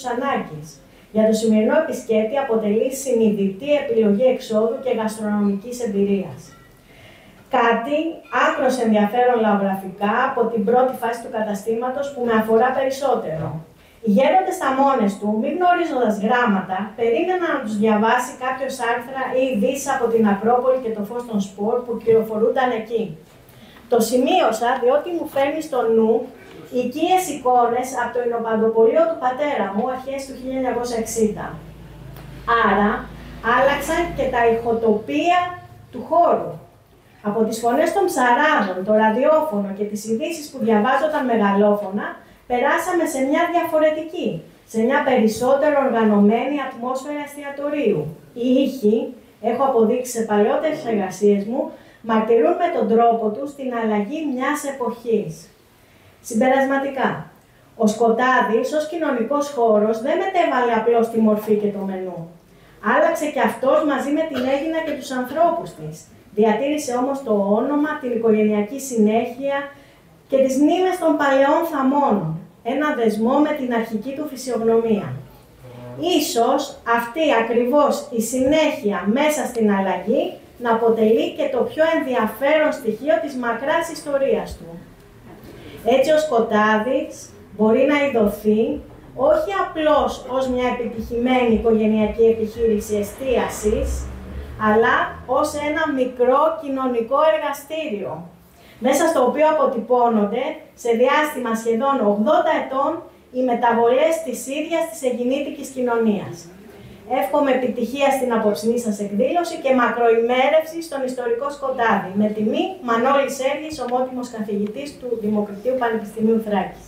τους ανάγκης. Για το σημερινό επισκέπτη αποτελεί συνειδητή επιλογή εξόδου και γαστρονομικής εμπειρίας. Κάτι άκρως ενδιαφέρον λαογραφικά από την πρώτη φάση του καταστήματος που με αφορά περισσότερο. Οι γέροντες στα μόνες του, μη γνωρίζοντας γράμματα, περίμεναν να τους διαβάσει κάποιος άρθρα ή ειδήσεις από την Ακρόπολη και το φως των σπορ που κυροφορούνταν εκεί. Το σημείωσα διότι μου φέρνει στο νου οικίες εικόνες από το εινοπαντοπολείο του πατέρα μου αρχές του 1960. Άρα, άλλαξαν και τα ηχοτοπία του χώρου. Από τις φωνές των ψαράδων, το ραδιόφωνο και τις ειδήσεις που διαβάζονταν μεγαλόφωνα, περάσαμε σε μια διαφορετική, σε μια περισσότερο οργανωμένη ατμόσφαιρα εστιατορίου. Οι ήχοι, έχω αποδείξει σε παλαιότερες εργασίες μου, μαρτυρούν με τον τρόπο τους την αλλαγή μιας εποχής. Συμπερασματικά, ο Σκοτάδης ως κοινωνικός χώρος δεν μετέβαλε απλώς τη μορφή και το μενού. Άλλαξε και αυτός μαζί με την Αίγινα και τους ανθρώπους της. Διατήρησε όμως το όνομα, την οικογενειακή συνέχεια και τις μνήμες των παλαιών θαμώνων, ένα δεσμό με την αρχική του φυσιογνωμία. Ίσως αυτή ακριβώς η συνέχεια μέσα στην αλλαγή να αποτελεί και το πιο ενδιαφέρον στοιχείο της μακράς ιστορίας του. Έτσι ο Σκοτάδης μπορεί να ειδωθεί όχι απλώς ως μια επιτυχημένη οικογενειακή επιχείρηση εστίασης, αλλά ως ένα μικρό κοινωνικό εργαστήριο, μέσα στο οποίο αποτυπώνονται σε διάστημα σχεδόν 80 ετών οι μεταβολές της ίδιας της αιγινήτικης κοινωνίας. Εύχομαι επιτυχία στην απόψινή σας εκδήλωση και μακροημέρευση στον ιστορικό Σκοτάδη. Με τιμή, Μανώλης Σέργης, ομότιμος καθηγητής του Δημοκρατίου Πανεπιστημίου Θράκης.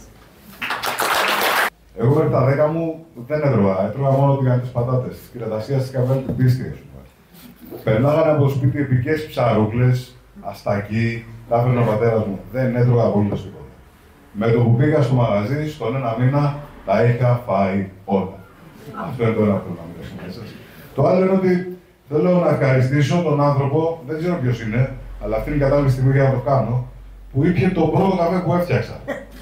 Εγώ μέχρι τα 10 μου δεν έτρωγα. Έτρωγα μόνο τηγανιτές πατάτες. Της κυριατασίας της καβέλης του πίστη. Περνάγανε από το σπίτι επικές ψαρούκλες, αστακί, τα έφερνε ο πατέρας μου. Δεν έτρωγα απολύτως τίποτα. Με το που πήγα στο μαγαζί, στον ένα μήνα, τα είχα φάει όλα. Αυτό είναι το ένα που να μιλήσω μέσα. Το άλλο είναι ότι θέλω να ευχαριστήσω τον άνθρωπο, δεν ξέρω ποιος είναι, αλλά αυτή είναι η κατάλληλη στιγμή για να το κάνω, που ήπιε τον πρώτο καφέ που έφτιαξα.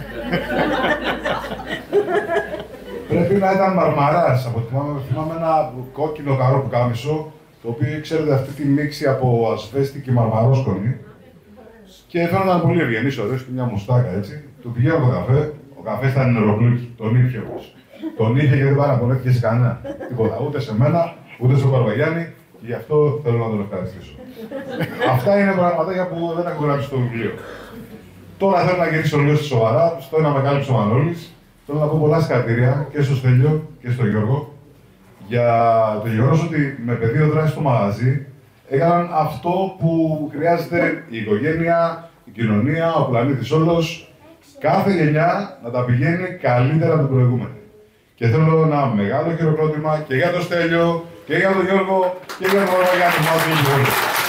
Πρέπει να ήταν Μαρμαράς. Θυμάμαι ένα κόκκινο καρό που κάμισο, το οποίο ξέρετε αυτή τη μίξη από ασβέστη και μαρμαρόσκονη. Και φαίνονταν πολύ ευγενής, ωραίος και μια μουστάκα έτσι. Του πηγαίνω το καφέ, ο καφές ήταν νεροπλούκι, τον ήπια όμως. Τον είχε και δεν πάει να πονέθηκε σε κανένα. Τίποτα. Ούτε σε μένα, ούτε στον Παρβαγιάννη, και γι' αυτό θέλω να τον ευχαριστήσω. Αυτά είναι πραγματάκια που δεν έχω γράψει στο βιβλίο. Τώρα θέλω να γυρίσω λίγο στη σοβαρά, στο ένα με κάλυψε ο Μανώλης. Θέλω να πω πολλά συγχαρητήρια και στο Στέλιο και στο Γιώργο για το γεγονός ότι με πεδίο δράση στο μαγαζί έκαναν αυτό που χρειάζεται η οικογένεια, η κοινωνία, ο πλανήτης όλος, κάθε γενιά να τα πηγαίνει καλύτερα από την προηγούμενη. Και θέλω ένα μεγάλο χειροκρότημα και για το Στέλιο και για τον Γιώργο και για τον Μανώλη.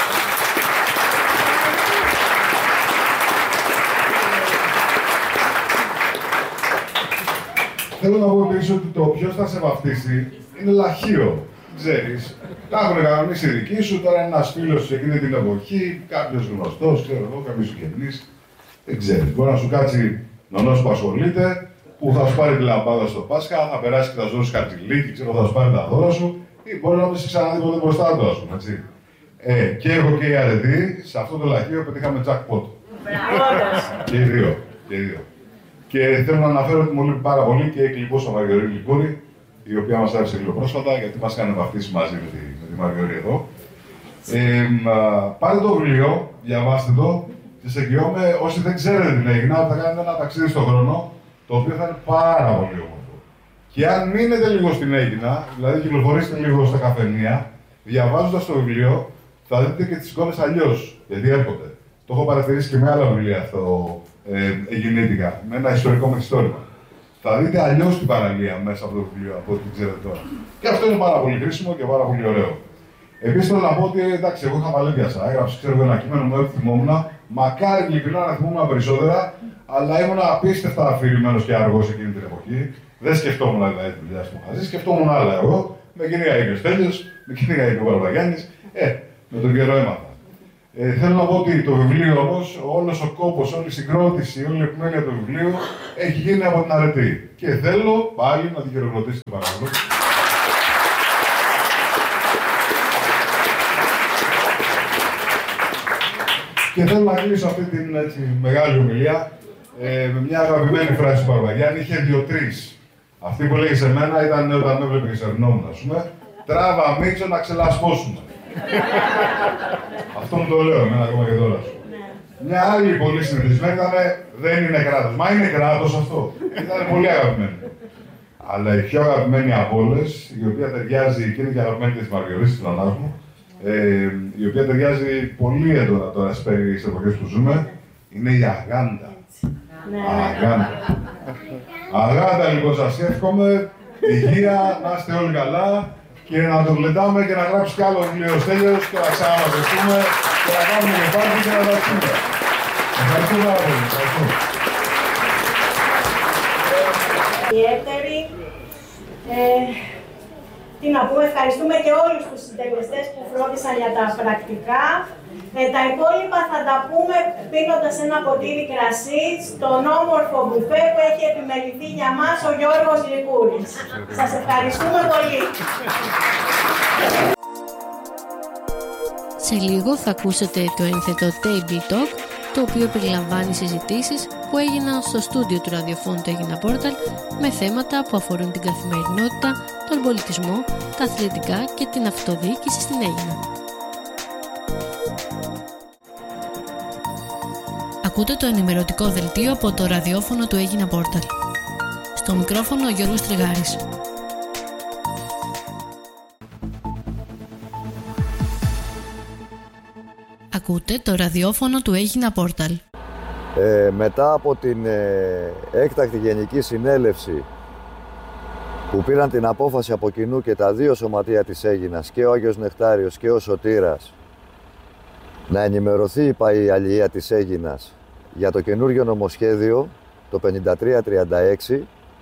Θέλω να πω επίσης ότι το ποιος θα σε βαφτίσει είναι λαχείο. Ξέρεις, τα έχουν κανονίσει οι δικοί σου, τώρα είναι ένας φίλος σε εκείνη την εποχή, κάποιος γνωστός, ξέρω εγώ, κάποιος συγγενής. Δεν ξέρεις, μπορεί να σου κάτσει νονός που ασχολείται, που θα σου πάρει τη λαμπάδα στο Πάσχα, θα περάσει και θα σου δώσει χαρτζηλίκι, ξέρω, θα σου πάρει τα δώρα σου, ή μπορεί να μην σε ξαναδεί ποτέ μπροστά του, ας πούμε, έτσι. Και εγώ και η Αρετή, σε αυτό το λαχείο πετύχαμε jackpot. Και οι δύο. Και θέλω να αναφέρω ότι μου λείπει πάρα πολύ και η Κλειπούσα Μαργιορή Λικούρη, η οποία μας άφησε λίγο πρόσφατα, γιατί μας έκανε βαφτίσει μαζί με τη Μαργιορή εδώ. Πάρτε το βιβλίο, διαβάστε το και σε εγγυώμαι, όσοι δεν ξέρετε την Αίγινα, θα κάνετε ένα ταξίδι στον χρόνο, το οποίο θα είναι πάρα πολύ όμορφο. Και αν μείνετε λίγο στην Αίγινα, δηλαδή κυκλοφορήσετε λίγο στα καφενεία, διαβάζοντας το βιβλίο, θα δείτε και τις εικόνες αλλιώς, γιατί έρχονται. Το έχω παρατηρήσει και με άλλα βιβλία αυτό, αιγινήτικα, με ένα ιστορικό μεθιστόρημα. Θα δείτε αλλιώς την παραλία μέσα από το βιβλίο, από ό,τι ξέρετε τώρα. Και αυτό είναι πάρα πολύ χρήσιμο και πάρα πολύ ωραίο. Επίσης θέλω να πω ότι εντάξει, εγώ χαμαλέγιασα. Έγραψα ξέρω, ένα κείμενο μου, δεν θυμόμουν. Μακάρι ειλικρινά να θυμόμουν περισσότερα, αλλά ήμουν απίστευτα αφηρημένος και αργός εκείνη την εποχή. Δεν σκεφτόμουν δηλαδή τη δουλειά στο μαγαζί, σκεφτόμουν άλλα εγώ. Με κυνήγαγε ο Στέλιος, με κυνήγαγε ο Παρβαγιάννης. Με τον καιρό έμαθα. Θέλω να πω ότι το βιβλίο όμως, όλος ο κόπος, όλη η συγκρότηση, όλη η επιμέλεια του βιβλίου έχει γίνει από την αρετή. Και θέλω πάλι να την χειροκροτήσετε παρακαλώ. Και θέλω να κλείσω αυτή την μεγάλη ομιλία με μια αγαπημένη φράση του Μπαρμπαγιάννη. Είχε δύο-τρεις. Αυτή που λέγει σε μένα ήταν όταν με έβλεπε και σερνόμουν, ας πούμε. Τράβα Μίτσο να ξελασπώσουμε. Αυτό μου το λέω εμένα ακόμα και τώρα. Μια άλλη πολύ συνηθισμένη ήταν δεν είναι κράτος. Μα είναι κράτος αυτό. Ήταν πολύ αγαπημένη. Αλλά η πιο αγαπημένη από όλες, η οποία ταιριάζει και είναι και αγαπημένη της Μαργαρίτης του Ανάρχου, η οποία ταιριάζει πολύ έντονα τώρα στις εποχές που ζούμε, είναι η Αγάντα. Αγάντα. Αγάντα, λοιπόν, σας εύχομαι υγεία, να είστε όλοι καλά και να το γλεντάμε και να γράψει κι άλλο βιβλίο Στέλιος και να ξαναμαζευτούμε και να κάνουμε και πάρτι και να τα πούμε. Ευχαριστώ πάρα πολύ. Ιδιαίτερη. Τι να πούμε, ευχαριστούμε και όλους τους συντελεστές που φρόντισαν για τα πρακτικά. Τα υπόλοιπα θα τα πούμε πίνοντας ένα ποτήρι κρασί στον όμορφο μπουφέ που έχει επιμεληθεί για μας ο Γιώργος Λικούρης. Σας ευχαριστούμε πολύ. Σε λίγο θα ακούσετε το ένθετο Table Talk, το οποίο περιλαμβάνει συζητήσεις που έγιναν στο στούντιο του ραδιοφώνου του Αίγινα Πόρταλ με θέματα που αφορούν την καθημερινότητα, τον πολιτισμό, τα αθλητικά και την αυτοδιοίκηση στην Αίγινα. Ακούτε το ενημερωτικό δελτίο από το ραδιόφωνο του Αίγινα Πόρταλ. Στο μικρόφωνο ο Γιώργος Τριγάρης. Ακούτε το ραδιόφωνο του Αίγινα Πόρταλ. Μετά από την έκτακτη γενική συνέλευση που πήραν την απόφαση από κοινού και τα δύο σωματεία της Αίγινας, και ο Άγιος Νεκτάριος και ο Σωτήρας, να ενημερωθεί η αλληλεία της Αίγινας για το καινούργιο νομοσχέδιο, το 5336,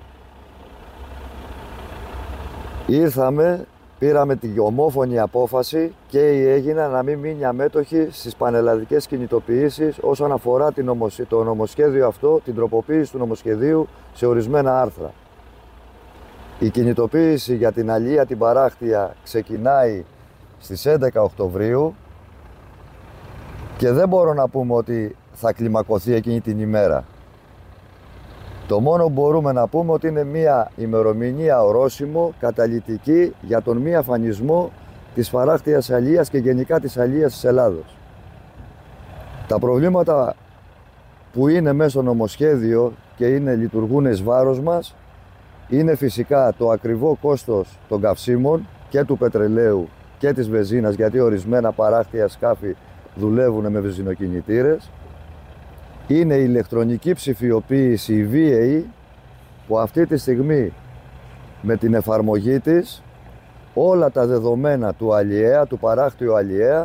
πήραμε την ομόφωνη απόφαση και η Αίγινα να μην μείνει αμέτωχη στις πανελλαδικές κινητοποιήσεις όσον αφορά το νομοσχέδιο αυτό, την τροποποίηση του νομοσχεδίου σε ορισμένα άρθρα. Η κινητοποίηση για την αλληλεία την παράκτεια ξεκινάει στις 11 Οκτωβρίου και δεν μπορώ να πούμε ότι θα κλιμακωθεί εκείνη την ημέρα. Το μόνο που μπορούμε να πούμε ότι είναι μια ημερομηνία ορόσημο καταλυτική για τον μη αφανισμό της παράκτειας αλληλείας και γενικά της αλληλείας της Ελλάδος. Τα προβλήματα που είναι μέσα στο νομοσχέδιο και λειτουργούν εις βάρος μας είναι φυσικά το ακριβό κόστος των καυσίμων και του πετρελαίου και της βενζίνας, γιατί ορισμένα παράκτεια σκάφη δουλεύουν με βενζινοκινητήρες. Είναι η ηλεκτρονική ψηφιοποίηση, η VAE, που αυτή τη στιγμή με την εφαρμογή της όλα τα δεδομένα του αλλιέα, του παράκτιου αλλιέα,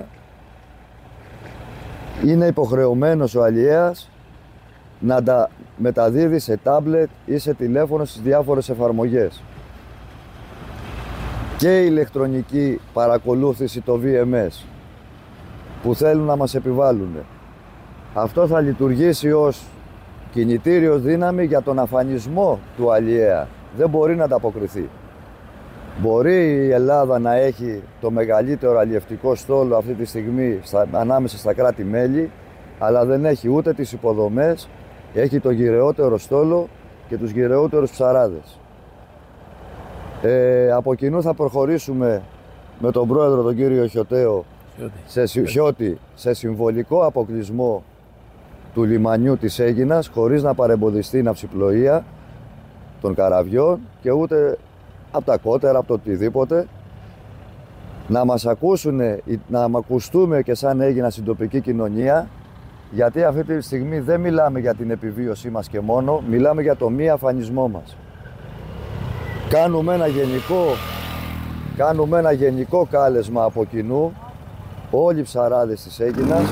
είναι υποχρεωμένος ο αλλιέας να τα μεταδίδει σε τάμπλετ ή σε τηλέφωνο στις διάφορες εφαρμογές. Και η ηλεκτρονική παρακολούθηση, το VMS, που θέλουν να μας επιβάλλουν. Αυτό θα λειτουργήσει ως κινητήριος δύναμη για τον αφανισμό του αλλιέα. Δεν μπορεί να ανταποκριθεί. Μπορεί η Ελλάδα να έχει το μεγαλύτερο αλλιευτικό στόλο αυτή τη στιγμή ανάμεσα στα κράτη-μέλη, αλλά δεν έχει ούτε τις υποδομές, έχει το γυρεότερο στόλο και τους γυρεότερους ψαράδες. Από κοινού θα προχωρήσουμε με τον πρόεδρο, τον κύριο Χιώτη, σε συμβολικό αποκλεισμό του λιμανιού της Αίγινας, χωρίς να παρεμποδιστεί η ναυσιπλοεία των καραβιών και ούτε από τα κότερα, από το οτιδήποτε. Να μας ακούσουν, να ακουστούμε και σαν Αίγινα στην τοπική κοινωνία, γιατί αυτή τη στιγμή δεν μιλάμε για την επιβίωσή μας και μόνο, μιλάμε για το μη αφανισμό μας. Κάνουμε ένα γενικό κάλεσμα από κοινού, όλοι οι ψαράδες της Αίγινας.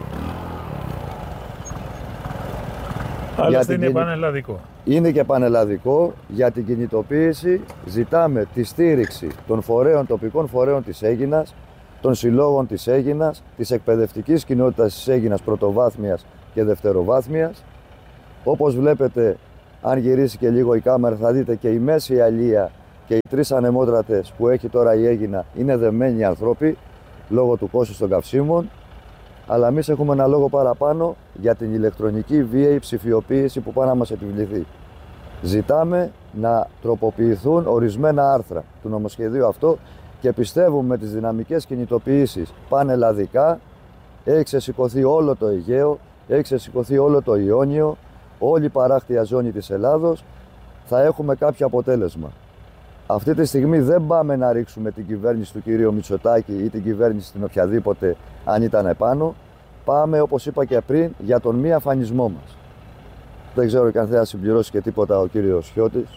Άλλωστε είναι πανελλαδικό. Είναι και πανελλαδικό. Για την κινητοποίηση ζητάμε τη στήριξη των τοπικών φορέων της Αίγινας, των συλλόγων της Αίγινας, της εκπαιδευτικής κοινότητας της Αίγινας πρωτοβάθμιας και δευτεροβάθμιας. Όπως βλέπετε, αν γυρίσει και λίγο η κάμερα, θα δείτε και η μέση αλία και οι 3 ανεμότρατες που έχει τώρα η Αίγινα είναι δεμένοι άνθρωποι λόγω του κόστους των καυσίμων. Αλλά εμείς έχουμε ένα λόγο παραπάνω για την ηλεκτρονική βίαιη ψηφιοποίηση που πάει να μας επιβληθεί. Ζητάμε να τροποποιηθούν ορισμένα άρθρα του νομοσχεδίου αυτό και πιστεύουμε με τις δυναμικές κινητοποιήσεις πανελλαδικά, έχει ξεσηκωθεί όλο το Αιγαίο, έχει ξεσηκωθεί όλο το Ιόνιο, όλη η παράκτια ζώνη της Ελλάδος, θα έχουμε κάποιο αποτέλεσμα. Αυτή τη στιγμή δεν πάμε να ρίξουμε την κυβέρνηση του κυρίου Μητσοτάκη ή την κυβέρνηση την οποιαδήποτε αν ήταν επάνω. Πάμε, όπως είπα και πριν, για τον μη αφανισμό μας. Δεν ξέρω και αν θέλει να συμπληρώσει και τίποτα ο κύριος Χιώτης.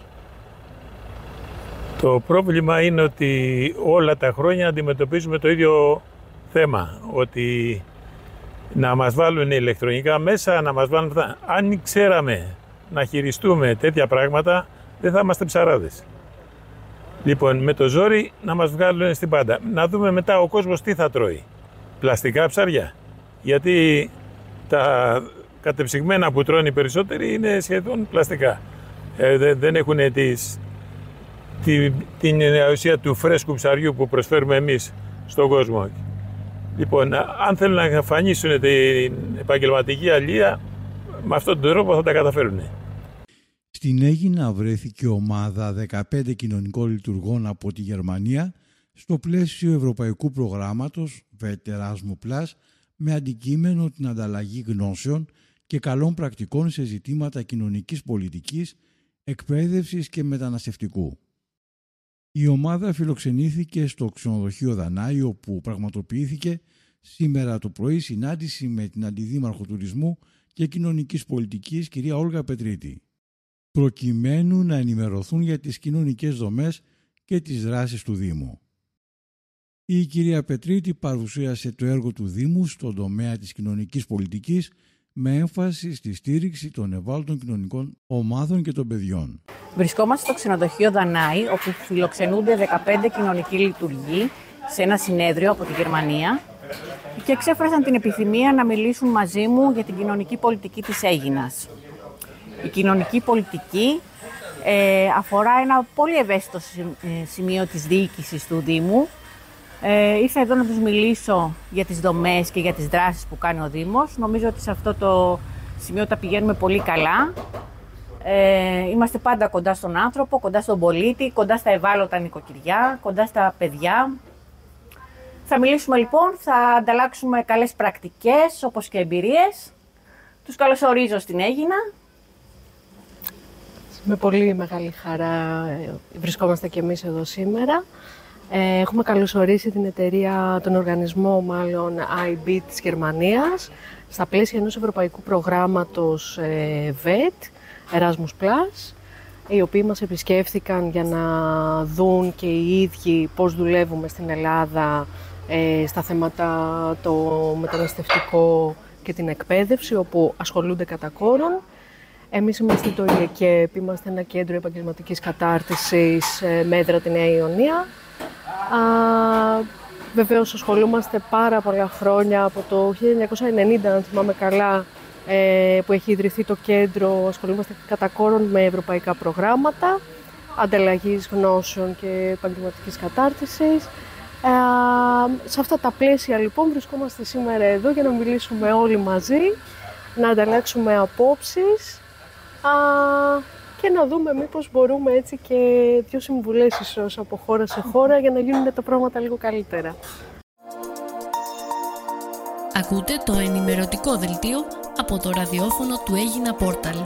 Το πρόβλημα είναι ότι όλα τα χρόνια αντιμετωπίζουμε το ίδιο θέμα. Ότι να μας βάλουν ηλεκτρονικά μέσα, να μας βάλουν αυτά. Αν ξέραμε να χειριστούμε τέτοια πράγματα, δεν θα είμαστε ψαράδες. Λοιπόν, με το ζόρι να μας βγάλουν στην πάντα. Να δούμε μετά ο κόσμος τι θα τρώει. Πλαστικά ψάρια. Γιατί τα κατεψυγμένα που τρώνε οι περισσότεροι είναι σχεδόν πλαστικά. Δεν έχουν την ουσία του φρέσκου ψαριού που προσφέρουμε εμείς στον κόσμο. Λοιπόν, αν θέλουν να εμφανίσουν την επαγγελματική αλεία, με αυτόν τον τρόπο θα τα καταφέρουν. Στην Αίγινα βρέθηκε ομάδα 15 κοινωνικών λειτουργών από τη Γερμανία στο πλαίσιο ευρωπαϊκού προγράμματος Erasmus+, με αντικείμενο την ανταλλαγή γνώσεων και καλών πρακτικών σε ζητήματα κοινωνικής πολιτικής, εκπαίδευσης και μεταναστευτικού. Η ομάδα φιλοξενήθηκε στο ξενοδοχείο Δανάη, όπου πραγματοποιήθηκε σήμερα το πρωί συνάντηση με την Αντιδήμαρχο Τουρισμού και Κοινωνικής Πολιτικής, κυρία Όλγα Πετρίτη, προκειμένου να ενημερωθούν για τις κοινωνικές δομές και τις δράσεις του Δήμου. Η κυρία Πετρίτη παρουσίασε το έργο του Δήμου στον τομέα της κοινωνικής πολιτικής με έμφαση στη στήριξη των ευάλωτων κοινωνικών ομάδων και των παιδιών. Βρισκόμαστε στο ξενοδοχείο Δανάη, όπου φιλοξενούνται 15 κοινωνικοί λειτουργοί σε ένα συνέδριο από τη Γερμανία και εξέφρασαν την επιθυμία να μιλήσουν μαζί μου για την κοινωνική πολιτική της Αίγινας. Η κοινωνική πολιτική αφορά ένα πολύ ευαίσθητο σημείο της διοίκησης του Δήμου. Ήρθα εδώ να τους μιλήσω για τις δομές και για τις δράσεις που κάνει ο Δήμος. Νομίζω ότι σε αυτό το σημείο τα πηγαίνουμε πολύ καλά. Είμαστε πάντα κοντά στον άνθρωπο, κοντά στον πολίτη, κοντά στα ευάλωτα νοικοκυριά, κοντά στα παιδιά. Θα μιλήσουμε λοιπόν, θα ανταλλάξουμε καλές πρακτικές όπως και εμπειρίες. Τους καλωσορίζω στην Αίγινα. Με πολύ μεγάλη χαρά βρισκόμαστε και εμείς εδώ σήμερα. Έχουμε καλωσορίσει την εταιρεία, τον οργανισμό μάλλον IB της Γερμανίας στα πλαίσια ενός ευρωπαϊκού προγράμματος VET, Erasmus+, οι οποίοι μας επισκέφθηκαν για να δουν και οι ίδιοι πώς δουλεύουμε στην Ελλάδα στα θέματα το μεταναστευτικό και την εκπαίδευση, όπου ασχολούνται κατά κόρον. Εμείς είμαστε το ΙΕΚΕΠ, είμαστε ένα κέντρο επαγγελματικής κατάρτισης με έδρα τη Νέα Ιωνία. Βεβαίως ασχολούμαστε πάρα πολλά χρόνια, από το 1990 αν θυμάμαι καλά, που έχει ιδρυθεί το κέντρο. Ασχολούμαστε κατά κόρον με ευρωπαϊκά προγράμματα ανταλλαγής γνώσεων και επαγγελματικής κατάρτισης. Σε αυτά τα πλαίσια λοιπόν βρισκόμαστε σήμερα εδώ για να μιλήσουμε όλοι μαζί, να ανταλλάξουμε απόψεις και να δούμε μήπως μπορούμε έτσι και 2 συμβουλές ίσως από χώρα σε χώρα για να γίνουν τα πράγματα λίγο καλύτερα. Ακούτε το ενημερωτικό δελτίο από το ραδιόφωνο του Αίγινα Πόρταλ.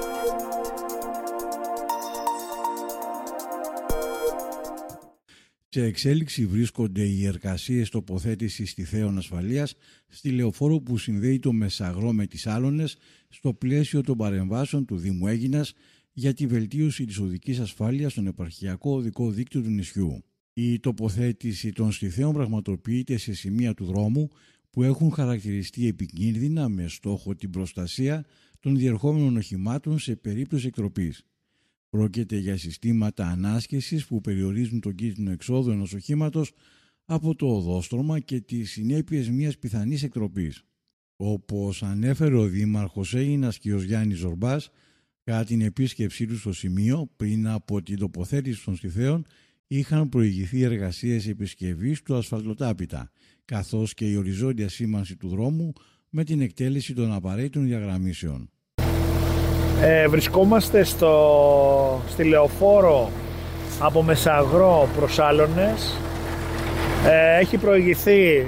Σε εξέλιξη βρίσκονται οι εργασίες τοποθέτησης τυχαίων ασφαλείας στη λεωφόρο που συνδέει το Μεσαγρό με τις Άλωνες στο πλαίσιο των παρεμβάσεων του Δήμου Αίγινας για τη βελτίωση της οδικής ασφάλειας στον επαρχιακό οδικό δίκτυο του νησιού. Η τοποθέτηση των στιθέων πραγματοποιείται σε σημεία του δρόμου που έχουν χαρακτηριστεί επικίνδυνα με στόχο την προστασία των διερχόμενων οχημάτων σε περίπτωση εκτροπής. Πρόκειται για συστήματα ανάσχεσης που περιορίζουν τον κίνδυνο εξόδου ενός οχήματος από το οδόστρωμα και τις συνέπειες μιας πιθανής εκτροπής. Όπως ανέφερε ο Δήμαρχος Αίγινας κ. Γιάννης Ζορμπάς, κατά την επίσκεψή του στο σημείο, πριν από την τοποθέτηση των στιθέων, είχαν προηγηθεί εργασίες επισκευής του ασφαλτοτάπητα, καθώς και η οριζόντια σήμανση του δρόμου με την εκτέλεση των απαραίτητων διαγραμμίσεων. Βρισκόμαστε στη Λεωφόρο από Μεσαγρό προς Άλωνες. Έχει προηγηθεί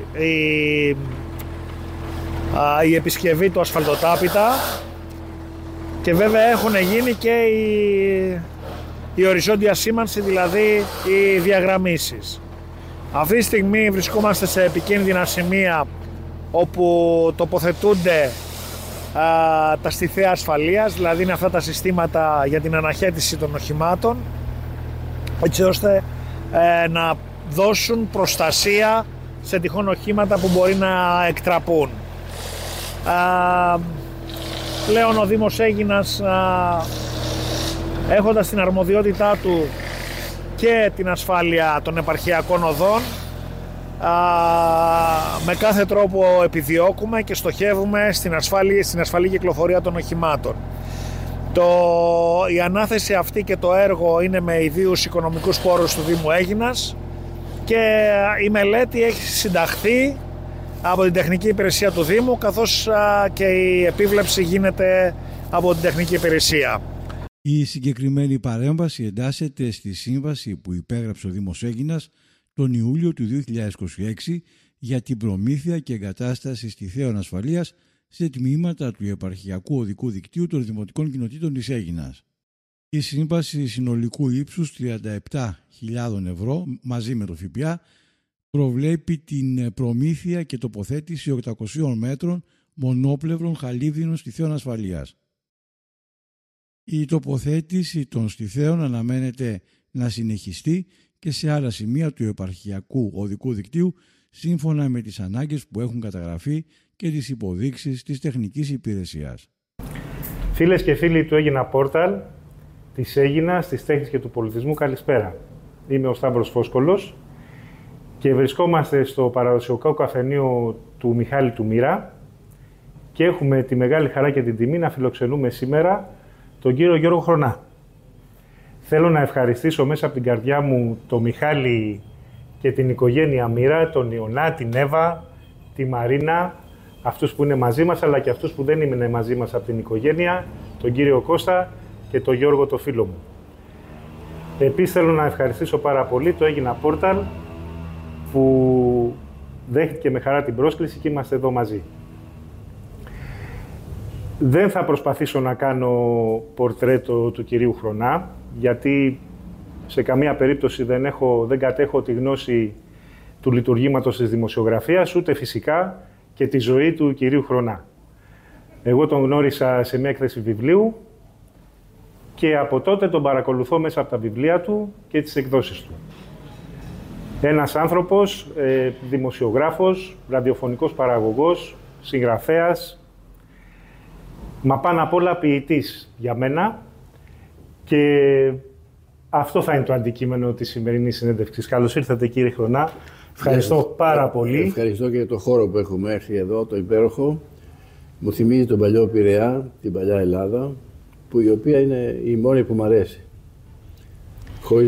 η επισκευή του ασφαλτοτάπητα και βέβαια έχουν γίνει και η οριζόντια σήμανση, δηλαδή οι διαγραμμίσεις. Αυτή τη στιγμή βρισκόμαστε σε επικίνδυνα σημεία όπου τοποθετούνται τα στιθέα ασφαλείας, δηλαδή είναι αυτά τα συστήματα για την αναχέτηση των οχημάτων, έτσι ώστε να δώσουν προστασία σε τυχόν οχήματα που μπορεί να εκτραπούν. Πλέον ο Δήμος Αίγινας, έχοντας την αρμοδιότητά του και την ασφάλεια των επαρχιακών οδών, με κάθε τρόπο επιδιώκουμε και στοχεύουμε στην ασφαλή κυκλοφορία των οχημάτων. Η ανάθεση αυτή και το έργο είναι με ιδίους οικονομικούς πόρους του Δήμου Αίγινας και η μελέτη έχει συνταχθεί από την τεχνική υπηρεσία του Δήμου, καθώς και η επίβλεψη γίνεται από την τεχνική υπηρεσία. Η συγκεκριμένη παρέμβαση εντάσσεται στη σύμβαση που υπέγραψε ο Δήμος Αίγινας τον Ιούλιο του 2026 για την προμήθεια και εγκατάσταση στιθέων ασφαλείας σε τμήματα του επαρχιακού οδικού δικτύου των Δημοτικών Κοινοτήτων της Αίγινας. Η σύμβαση συνολικού ύψους 37.000 ευρώ μαζί με το ΦΠΑ προβλέπει την προμήθεια και τοποθέτηση 800 μέτρων μονόπλευρων χαλίβδινων στιθέων ασφαλείας. Η τοποθέτηση των στιθέων αναμένεται να συνεχιστεί και σε άλλα σημεία του επαρχιακού οδικού δικτύου σύμφωνα με τις ανάγκες που έχουν καταγραφεί και τις υποδείξεις της τεχνικής υπηρεσίας. Φίλες και φίλοι του Αίγινα Πόρταλ, της Αίγινας, της τέχνης και του πολιτισμού, καλησπέρα. Είμαι ο Σταύρος Φόσκολος και βρισκόμαστε στο παραδοσιακό καφενείο του Μιχάλη του Μοίρα και έχουμε τη μεγάλη χαρά και την τιμή να φιλοξενούμε σήμερα τον κύριο Γιώργο Χρονά. Θέλω να ευχαριστήσω μέσα από την καρδιά μου τον Μιχάλη και την οικογένεια Μοίρα, τον Ιωνά, την Εύα, τη Μαρίνα, αυτούς που είναι μαζί μας, αλλά και αυτούς που δεν είναι μαζί μας από την οικογένεια, τον κύριο Κώστα και τον Γιώργο το φίλο μου. Επίσης θέλω να ευχαριστήσω πάρα πολύ το Αίγινα Πόρταλ που δέχτηκε με χαρά την πρόσκληση και είμαστε εδώ μαζί. Δεν θα προσπαθήσω να κάνω πορτρέτο του κυρίου Χρονά, γιατί σε καμία περίπτωση δεν κατέχω τη γνώση του λειτουργήματος της δημοσιογραφίας, ούτε φυσικά και τη ζωή του κυρίου Χρονά. Εγώ τον γνώρισα σε μια έκθεση βιβλίου και από τότε τον παρακολουθώ μέσα από τα βιβλία του και τις εκδόσεις του. Ένας άνθρωπος, δημοσιογράφος, ραδιοφωνικός παραγωγός, συγγραφέας, μα πάνω απ' όλα ποιητής για μένα, και αυτό θα είναι το αντικείμενο της σημερινής συνέντευξης. Καλώς ήρθατε κύριε Χρονά. Ευχαριστώ πάρα πολύ. Ευχαριστώ και για το χώρο που έχουμε έρθει εδώ, το υπέροχο. Μου θυμίζει τον παλιό Πειραιά, την παλιά Ελλάδα, που η οποία είναι η μόνη που μου αρέσει. Χωρίς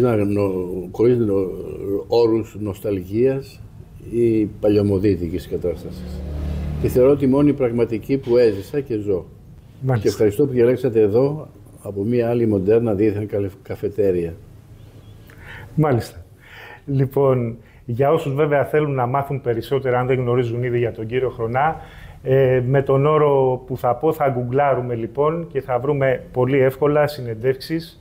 όρους νοσταλγίας ή παλιωμοδίτικης κατάστασης. Και θεωρώ τη μόνη πραγματική που έζησα και ζω. Μάλιστα. Και ευχαριστώ που διαλέξατε εδώ από μια άλλη μοντέρνα δίθεν καφετέρια. Μάλιστα. Λοιπόν, για όσους βέβαια θέλουν να μάθουν περισσότερα, αν δεν γνωρίζουν ήδη για τον κύριο Χρονά, με τον όρο που θα πω θα γκουγκλάρουμε λοιπόν και θα βρούμε πολύ εύκολα συνεντεύξεις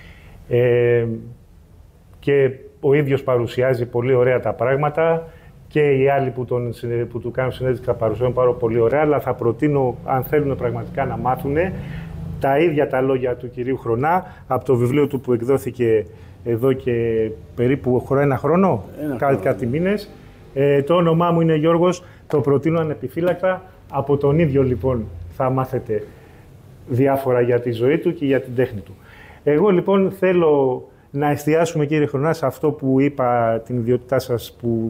και ο ίδιος παρουσιάζει πολύ ωραία τα πράγματα και οι άλλοι που του κάνουν συνέντευξη θα παρουσιάζουν πάρα πολύ ωραία, αλλά θα προτείνω, αν θέλουν πραγματικά να μάθουν, τα ίδια τα λόγια του κυρίου Χρονά από το βιβλίο του που εκδόθηκε εδώ και περίπου ένα χρόνο, κάτι μήνες. Το όνομά μου είναι Γιώργος, το προτείνω ανεπιφύλακτα. Από τον ίδιο λοιπόν θα μάθετε διάφορα για τη ζωή του και για την τέχνη του. Εγώ λοιπόν θέλω να εστιάσουμε κύριε Χρονά σε αυτό που είπα, την ιδιότητά σας που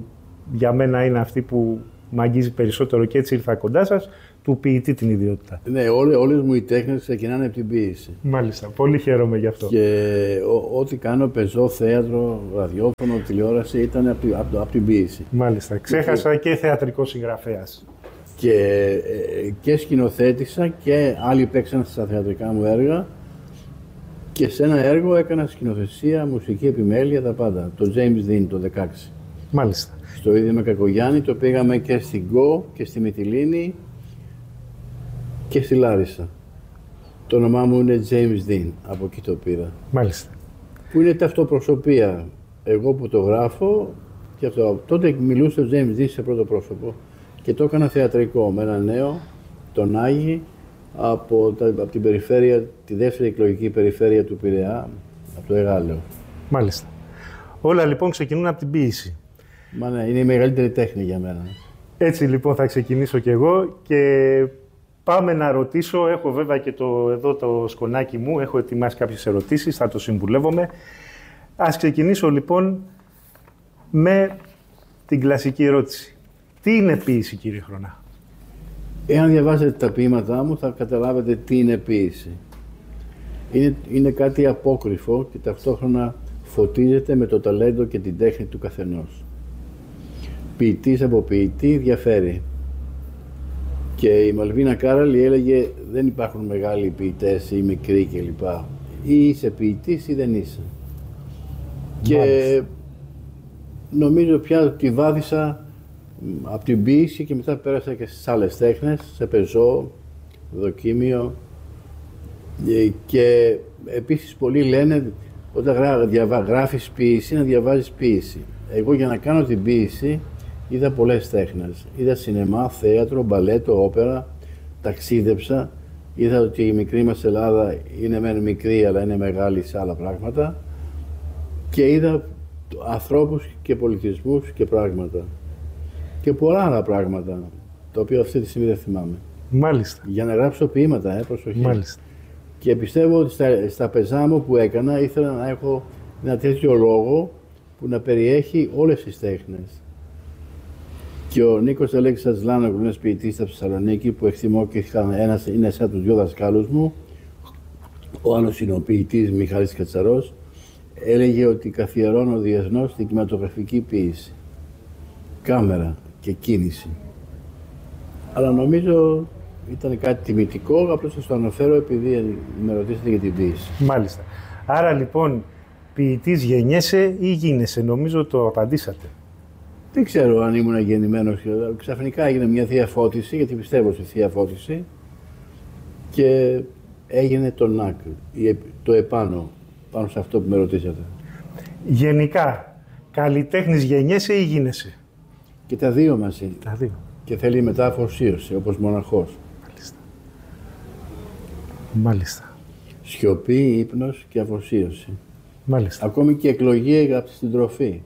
για μένα είναι αυτή που μ' αγγίζει περισσότερο και έτσι ήρθα κοντά σας, του ποιητή την ιδιότητα. Ναι, όλες μου οι τέχνες ξεκινάνε από την ποίηση. Μάλιστα, πολύ χαίρομαι γι' αυτό. Και ό,τι κάνω, πεζό, θέατρο, ραδιόφωνο, τηλεόραση, ήταν από την ποίηση. Μάλιστα, ξέχασα και θεατρικός συγγραφέας. Και σκηνοθέτησα και άλλοι παίξαν στα θεατρικά μου έργα και σε ένα έργο έκανα σκηνοθεσία, μουσική επιμέλεια, τα πάντα. Το James Dean το 16. Μάλιστα. Στο ίδιο με Κακογιάννη το πήγαμε και στην Γκο και στη Μυτιλήνη και στη Λάρισα. Το όνομά μου είναι James Dean, από εκεί το πήρα. Μάλιστα. Που είναι ταυτοπροσωπία. Εγώ που το γράφω και αυτό. Τότε μιλούσε ο James Dean σε πρώτο πρόσωπο και το έκανα θεατρικό με ένα νέο, τον Άγη, από την περιφέρεια, τη δεύτερη εκλογική περιφέρεια του Πειραιά, από το Εγάλεο. Μάλιστα. Όλα λοιπόν ξεκινούν από την ποίηση. Μα ναι, είναι η μεγαλύτερη τέχνη για μένα. Έτσι λοιπόν θα ξεκινήσω κι εγώ και πάμε να ρωτήσω. Έχω βέβαια και εδώ το σκονάκι μου, έχω ετοιμάσει κάποιες ερωτήσεις, θα το συμβουλεύομαι. Ας ξεκινήσω λοιπόν με την κλασική ερώτηση. Τι είναι ποίηση, κύριε Χρονά? Εάν διαβάσετε τα ποίηματά μου θα καταλάβετε τι είναι ποίηση. Είναι κάτι απόκρυφο και ταυτόχρονα φωτίζεται με το ταλέντο και την τέχνη του καθενός. Ποιητής από ποιητή διαφέρει. Και η Μαλβίνα Κάραλη έλεγε δεν υπάρχουν μεγάλοι ποιητές ή μικροί κλπ. Ή είσαι ποιητής ή δεν είσαι. Και νομίζω πια τη βάδισα από την ποίηση και μετά πέρασα και στις άλλες τέχνες, σε πεζό, δοκίμιο. Και επίσης πολλοί λένε όταν γράφεις ποίηση να διαβάζεις ποίηση. Εγώ για να κάνω την ποίηση είδα πολλές τέχνες. Είδα σινεμά, θέατρο, μπαλέτο, όπερα, ταξίδεψα. Είδα ότι η μικρή μας Ελλάδα είναι μεν μικρή αλλά είναι μεγάλη σε άλλα πράγματα. Και είδα ανθρώπους και πολιτισμούς και πράγματα. Και πολλά άλλα πράγματα, τα οποία αυτή τη στιγμή δεν θυμάμαι. Μάλιστα. Για να γράψω ποίηματα, προσοχή. Μάλιστα. Και πιστεύω ότι στα πεζά μου που έκανα ήθελα να έχω ένα τέτοιο λόγο που να περιέχει όλες τις τέχνες. Και ο Νίκος Αλέξης Λάνο, που είναι ποιητής στα Θεσσαλονίκη, που εκτιμώ και ένας είναι σαν τους δυο δασκάλους μου, ο άλλος είναι ο ποιητής Μιχάλης Κατσαρός, έλεγε ότι καθιερώνω διεθνώς την κινηματογραφική ποίηση. Κάμερα και κίνηση. Αλλά νομίζω ήταν κάτι τιμητικό, απλώς σας το αναφέρω επειδή με ρωτήσατε για την ποίηση. Μάλιστα. Άρα λοιπόν, ποιητής γεννιέσαι ή γίνεσαι, νομίζω το απαντήσατε. Δεν ξέρω αν ήμουν γεννημένος. Ξαφνικά έγινε μια θεία φώτιση, γιατί πιστεύω στη θεία φώτιση, και έγινε το ΝΑΚ, το επάνω, πάνω σε αυτό που με ρωτήσατε. Γενικά, καλλιτέχνης γεννιέσαι ή γίνεσαι? Και τα δύο μαζί. Τα δύο. Και θέλει μετά αφοσίωση, όπως μοναχός. Μάλιστα. Μάλιστα. Σιωπή, ύπνος και αφοσίωση. Μάλιστα. Ακόμη και εκλογή από την τροφή.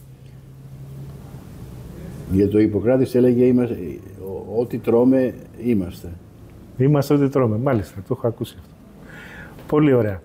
Για το Ιπποκράτης έλεγε ό,τι τρώμε είμαστε. Είμαστε ό,τι τρώμε. Μάλιστα, το έχω ακούσει αυτό. Πολύ ωραία.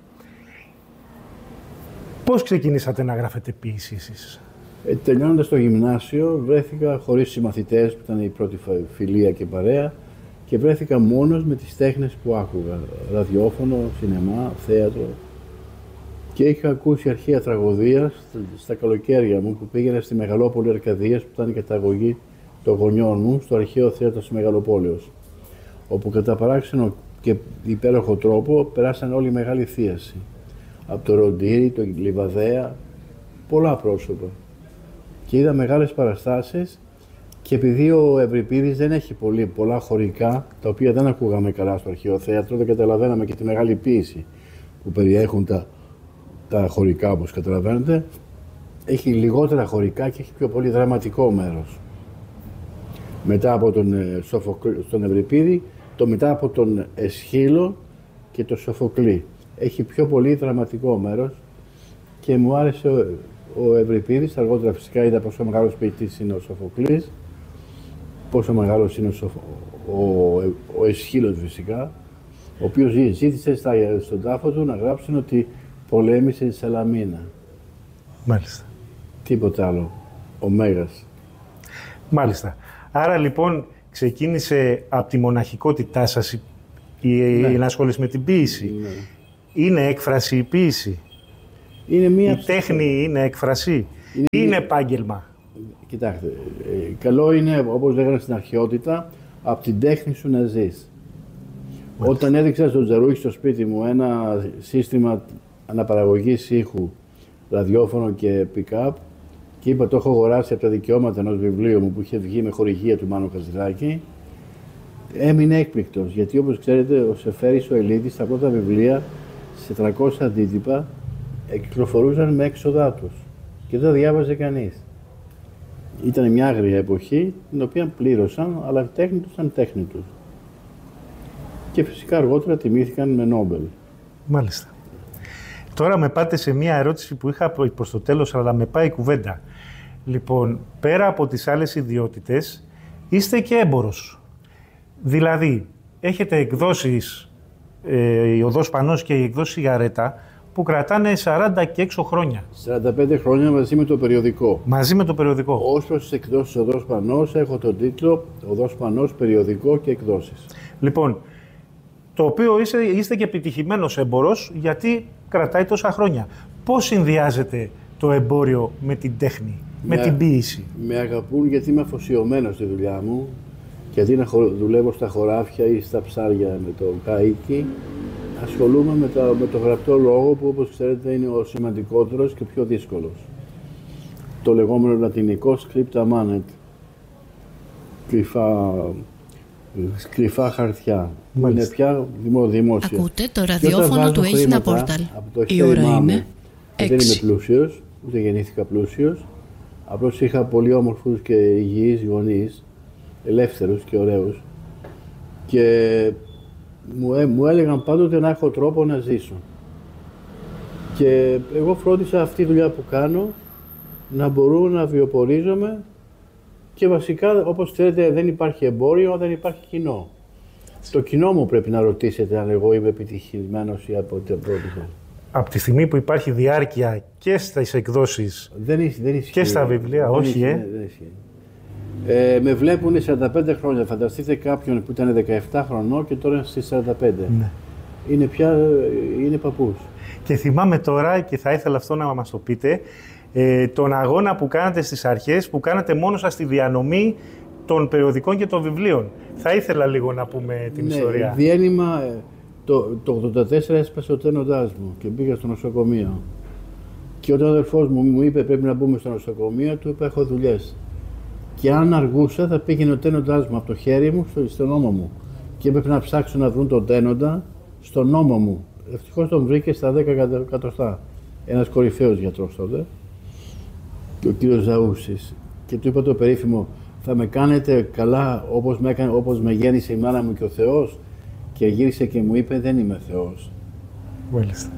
Πώς ξεκινήσατε να γράφετε ποίηση εσείς? Τελειώνοντας το γυμνάσιο, βρέθηκα χωρίς συμμαθητές που ήταν η πρώτη φιλία και παρέα και βρέθηκα μόνος με τις τέχνες που άκουγα. Ραδιόφωνο, σινεμά, θέατρο. Και είχα ακούσει αρχαία τραγωδία στα καλοκαίρια μου που πήγαινα στη Μεγαλόπολη Αρκαδίας, που ήταν η καταγωγή των γονιών μου, στο αρχαίο θέατρο της Μεγαλοπόλεως. Όπου κατά παράξενο και υπέροχο τρόπο περάσαν όλοι μεγάλη θίαση. Από το Ροντήρι, το Λιβαδέα, πολλά πρόσωπα. Και είδα μεγάλες παραστάσεις και επειδή ο Ευρυπίδης δεν έχει πολλά χωρικά, τα οποία δεν ακούγαμε καλά στο αρχαίο θέατρο, δεν καταλαβαίναμε και τη μεγάλη ποίηση που περιέχουν τα χωρικά, όπως καταλαβαίνετε. Έχει λιγότερα χωρικά και έχει πιο πολύ δραματικό μέρος. Μετά από τον Ευρυπίδη, μετά από τον Εσχύλο και τον Σοφοκλή. Έχει πιο πολύ δραματικό μέρος και μου άρεσε ο Ευρυπίδης. Αργότερα φυσικά είδα πόσο μεγάλος ποιητής είναι ο Σοφοκλής, πόσο μεγάλος είναι ο Εσχύλος φυσικά, ο οποίος ζήτησε στον τάφο του να γράψουν ότι πολέμησε η Σαλαμίνα. Μάλιστα. Τίποτα άλλο. Ο Μέγας. Μάλιστα. Άρα λοιπόν ξεκίνησε από τη μοναχικότητά σας η ενασχόληση με την ποίηση. Ναι. Είναι έκφραση η ποίηση. Είναι μία η τέχνη είναι έκφραση. Είναι επάγγελμα. Κοιτάξτε, καλό είναι, όπως λέγανε στην αρχαιότητα, από την τέχνη σου να ζεις. Όταν έδειξα στον Τζαρούχη στο σπίτι μου ένα σύστημα αναπαραγωγής ήχου, ραδιόφωνο και pick-up, και είπα το έχω αγοράσει από τα δικαιώματα ενός βιβλίου μου που είχε βγει με χορηγία του Μάνου Χατζηδάκη, έμεινε έκπληκτος. Γιατί όπως ξέρετε, ο Σεφέρης ο Ελίτης, τα πρώτα βιβλία σε 300 αντίτυπα κυκλοφορούσαν με έξοδά τους και δεν διάβαζε κανείς. Ήταν μια άγρια εποχή, την οποία πλήρωσαν, αλλά η τέχνη τους ήταν τέχνη τους. Και φυσικά αργότερα τιμήθηκαν με Νόμπελ. Μάλιστα. Τώρα με πάτε σε μια ερώτηση που είχα προς το τέλος, αλλά με πάει η κουβέντα. Λοιπόν, πέρα από τις άλλες ιδιότητες, είστε και έμπορος. Δηλαδή, έχετε εκδόσεις, η Οδός Πανός και η εκδόση Σιγαρέτα, που κρατάνε 40 και έξω χρόνια. 45 χρόνια μαζί με το περιοδικό. Μαζί με το περιοδικό. Ως προς τις εκδόσεις Οδός Πανός, έχω τον τίτλο Οδός Πανός, περιοδικό και εκδόσεις. Λοιπόν, το οποίο είστε και επιτυχημένος έμπορος, γιατί κρατάει τόσα χρόνια. Πώς συνδυάζεται το εμπόριο με την τέχνη, με την ποίηση? Με αγαπούν γιατί είμαι αφοσιωμένος στη δουλειά μου, και αντί να δουλεύω στα χωράφια ή στα ψάρια με το καΐκι, ασχολούμαι με το γραπτό λόγο που, όπως ξέρετε, είναι ο σημαντικότερος και πιο δύσκολος. Το λεγόμενο λατινικό scripta manet, κρυφά χαρτιά. Είναι πια δημόσια. Ακούτε το ραδιόφωνο του Έγινα Πόρταλ. Η ώρα είναι 6. Δεν είμαι πλούσιος, ούτε γεννήθηκα πλούσιος. Απλώς είχα πολύ όμορφους και υγιείς γονείς, ελεύθερους και ωραίους. Και μου έλεγαν πάντοτε να έχω τρόπο να ζήσω. Και εγώ φρόντισα αυτή τη δουλειά που κάνω να μπορώ να βιοπορίζομαι, και βασικά, όπως ξέρετε, δεν υπάρχει εμπόριο, δεν υπάρχει κοινό. Το κοινό μου πρέπει να ρωτήσετε αν εγώ είμαι επιτυχημένος ή από την πρώτη. Από τη στιγμή που υπάρχει διάρκεια και στις εκδόσεις δεν ισχύει. Και στα βιβλία, δεν όχι, ισχύει, δεν ισχύει. Με βλέπουν 45 χρόνια. Φανταστείτε κάποιον που ήταν 17 χρονών και τώρα στις 45. Ναι. Είναι παππούς. Και θυμάμαι τώρα, και θα ήθελα αυτό να μας το πείτε, τον αγώνα που κάνατε στις αρχές, που κάνατε μόνο σας στη διανομή των περιοδικών και των βιβλίων. Θα ήθελα λίγο να πούμε την ιστορία. Διένυμα, το 1984 έσπασε ο τένοντάς μου και πήγα στο νοσοκομείο. Και όταν ο αδερφός μου είπε πρέπει να μπούμε στο νοσοκομείο, του είπα έχω δουλειές. Και αν αργούσα θα πήγαινε ο τένοντάς μου από το χέρι μου στον ώμο μου. Και έπρεπε να ψάξω να βρουν τον τένοντα στον ώμο μου. Ευτυχώς τον βρήκε στα 10 εκατοστά. Ένας κορυφαίος γιατρός τότε, ο κύριος Ζαούσης. Και του είπα το περίφημο, θα με κάνετε καλά όπως με γέννησε η μάνα μου και ο Θεός? Και γύρισε και μου είπε, δεν είμαι Θεός. Μάλιστα.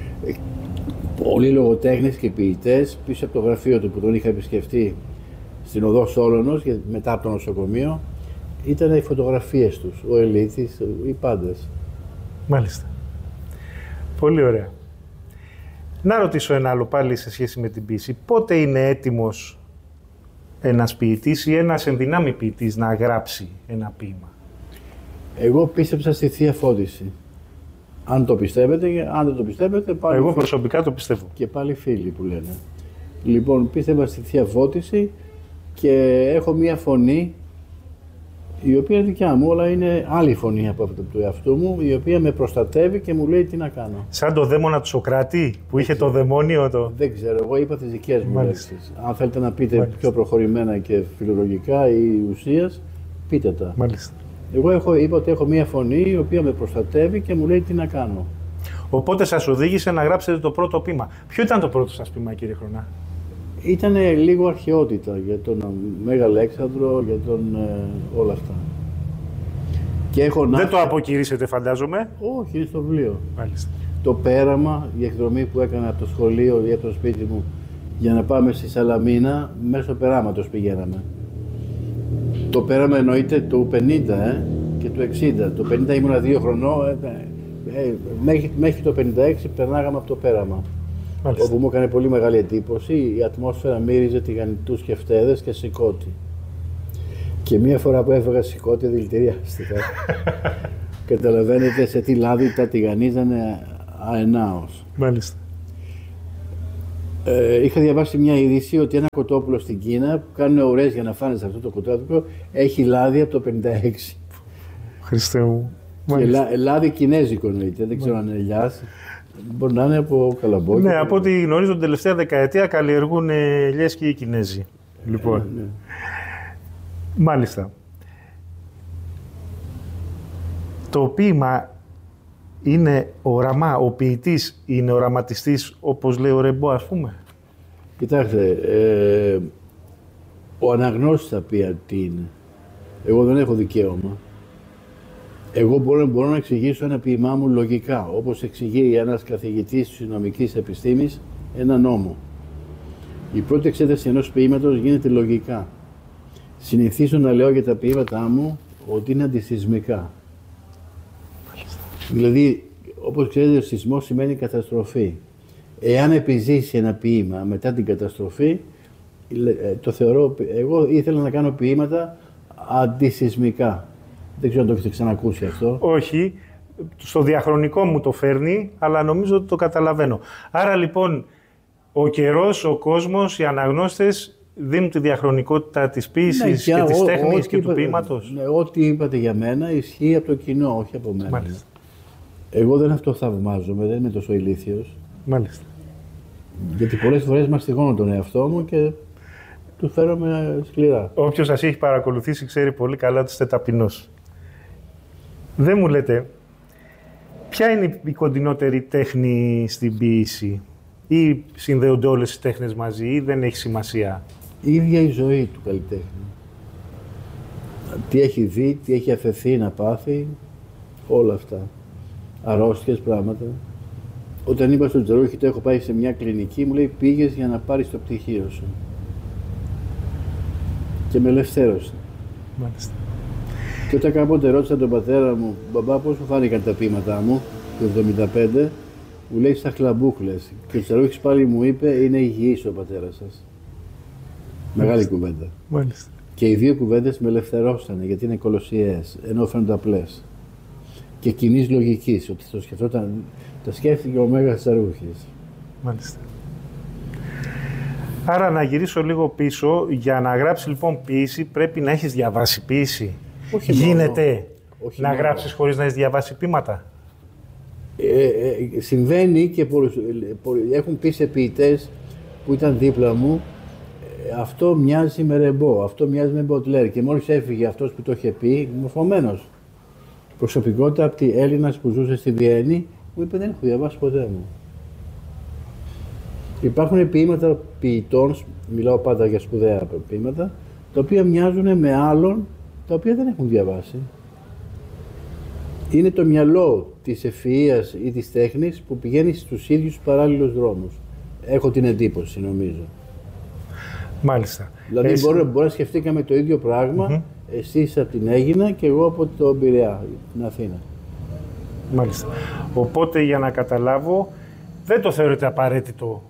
Πολλοί λογοτέχνες και ποιητές πίσω από το γραφείο του που τον είχα επισκεφτεί στην Οδό Σόλωνος, μετά από το νοσοκομείο, ήταν οι φωτογραφίες τους, ο Ελίτης, οι πάντες. Μάλιστα. Πολύ ωραία. Να ρωτήσω ένα άλλο πάλι σε σχέση με την ποίηση. Πότε είναι έτοιμος ένας ποιητής ή ένας ενδυνάμει ποιητής να γράψει ένα ποίημα? Εγώ πίστεψα στη Θεία Φώτιση. Αν το πιστεύετε, αν δεν το πιστεύετε, πάλι. Εγώ προσωπικά το πιστεύω. Και πάλι φίλοι που λένε. Λοιπόν, πίστευα στη Θεία Φώτιση και έχω μία φωνή η οποία είναι δικιά μου, αλλά είναι άλλη φωνή από αυτό του εαυτού μου, η οποία με προστατεύει και μου λέει τι να κάνω. Σαν το δαίμονα του Σοκράτη που είχε το δαιμόνιο το. Δεν ξέρω, εγώ είπα τις δικές μου λέξεις. Αν θέλετε να πείτε πιο προχωρημένα και φιλολογικά ή ουσίας, πείτε τα. Μάλιστα. Εγώ είπα ότι έχω μία φωνή η οποία με προστατεύει και μου λέει τι να κάνω. Οπότε σας οδήγησε να γράψετε το πρώτο ποίημα. Ποιο ήταν το πρώτο σας ποίημα, κύριε Χρονά? Ήταν λίγο αρχαιότητα για τον Μέγα Αλέξανδρο, για τον όλα αυτά. Και έχω δεν το αποκηρύσετε, φαντάζομαι. Όχι, είναι στο βιβλίο. Μάλιστα. Το πέραμα, η εκδρομή που έκανα από το σχολείο ή από το σπίτι μου για να πάμε στη Σαλαμίνα, μέσω περάματος πηγαίναμε. Το πέραμα εννοείται του 50 και του 60. Το 50 ήμουνα 2 χρονών, μέχρι το 56 περνάγαμε από το πέραμα. Μάλιστα. Όπου μου έκανε πολύ μεγάλη εντύπωση, η ατμόσφαιρα μύριζε τηγανιτούς και φτέδες και σηκώτη. Και μία φορά που έφαγα σηκώτη δηλητηριάστηκα. Καταλαβαίνετε σε τι λάδι τα τηγανίζανε αενάως. Μάλιστα. Είχα διαβάσει μια είδηση ότι ένα κοτόπουλο στην Κίνα που κάνουν ουρές για να φάνε σε αυτό το κοτόπουλο έχει λάδι από το 56. Χριστέ μου. Και λάδι κινέζικο εννοείται, δεν ξέρω αν είναι ελιάς. Μπορεί να είναι από καλαμπόκι. Ναι, από ό,τι γνωρίζω την τελευταία δεκαετία καλλιεργούν ελιές και οι Κινέζοι. Λοιπόν. Ναι. Μάλιστα. Το ποίημα είναι οραμά, ο ποιητής είναι οραματιστής, όπως λέει ο Ρεμπό, ας πούμε. Κοιτάξτε, ο αναγνώστης θα πει τι είναι. Εγώ δεν έχω δικαίωμα. Εγώ μπορώ να εξηγήσω ένα ποίημά μου λογικά, όπως εξηγεί ένας καθηγητής της νομικής επιστήμης ένα νόμο. Η πρώτη εξέταση ενός ποίηματος γίνεται λογικά. Συνηθίζω να λέω για τα ποίηματά μου ότι είναι αντισυσμικά. Δηλαδή, όπως ξέρετε, ο σεισμός σημαίνει καταστροφή. Εάν επιζήσει ένα ποίημα μετά την καταστροφή, το θεωρώ, εγώ ήθελα να κάνω ποίηματα αντισυσμικά. Δεν ξέρω αν το έχετε ξανακούσει αυτό. Όχι, στο διαχρονικό μου το φέρνει, αλλά νομίζω ότι το καταλαβαίνω. Άρα λοιπόν, ο καιρός, ο κόσμος, οι αναγνώστες δίνουν τη διαχρονικότητα της ποίησης και της τέχνης και του ποίηματος. Ναι, ό,τι είπατε για μένα ισχύει από το κοινό, όχι από μένα. Μάλιστα. Εγώ δεν αυτό θαυμάζομαι, δεν είμαι τόσο ηλίθιος. Μάλιστα. Γιατί πολλές φορές μαστιγώνω τον εαυτό μου και του φέρομαι σκληρά. Όποιος σας έχει παρακολουθήσει ξέρει πολύ καλά ότι είστε ταπεινός. Δεν μου λέτε, ποια είναι η κοντινότερη τέχνη στην ποίηση, ή συνδέονται όλες οι τέχνες μαζί, ή δεν έχει σημασία? Η ίδια η ζωή του καλλιτέχνη. Τι έχει δει, τι έχει αφαιθεί να πάθει, όλα αυτά. Αρρώστιες, πράγματα. Όταν είπα στον Τζαρούχη, το έχω πάει σε μια κλινική, μου λέει πήγες για να πάρεις το πτυχίο σου. Και με ελευθέρωσε. Μάλιστα. Και όταν κάποτε ρώτησα τον πατέρα μου, μπαμπά, πώς μου φάνηκαν τα ποίηματά μου, το 1975, μου λέει στα χλαμπούκλες. Και ο Τζαρούχης πάλι μου είπε, είναι υγιής ο πατέρας σας. Μεγάλη κουβέντα. Μάλιστα. Και οι δύο κουβέντες με ελευθερώσανε, γιατί είναι κολοσιαίες, ενώ φαίνονται απλές. Και κοινής λογικής, ότι το σκεφτόταν, το σκέφτηκε ο Μέγας Τζαρούχης. Μάλιστα. Άρα να γυρίσω λίγο πίσω, για να γράψει λοιπόν ποίηση πρέπει να έχεις διαβάσει ποίηση. Όχι γίνεται όχι να μόνο. γράψεις χωρίς να έχεις διαβάσει ποίηματα? Συμβαίνει και έχουν πει σε ποιητές που ήταν δίπλα μου, αυτό μοιάζει με Ρεμπό, αυτό μοιάζει με Μποτλέρ. Και μόλις έφυγε αυτός που το είχε πει, μορφωμένος. Προσωπικότητα από τη Έλληνας που ζούσε στη Βιέννη, μου είπε δεν έχω διαβάσει ποτέ μου. Υπάρχουν ποίηματα ποιητών, μιλάω πάντα για σπουδαία ποίηματα, τα οποία μοιάζουν με άλλων, τα οποία δεν έχουν διαβάσει. Είναι το μυαλό της ευφυΐας ή της τέχνης που πηγαίνει στους ίδιους παράλληλους δρόμους. Έχω την εντύπωση, νομίζω. Μάλιστα. Δηλαδή μπορεί να σκεφτήκαμε το ίδιο πράγμα, εσείς από την Αίγινα και εγώ από τον Πειραιά, την Αθήνα. Μάλιστα. Οπότε για να καταλάβω, δεν το θεωρείτε απαραίτητο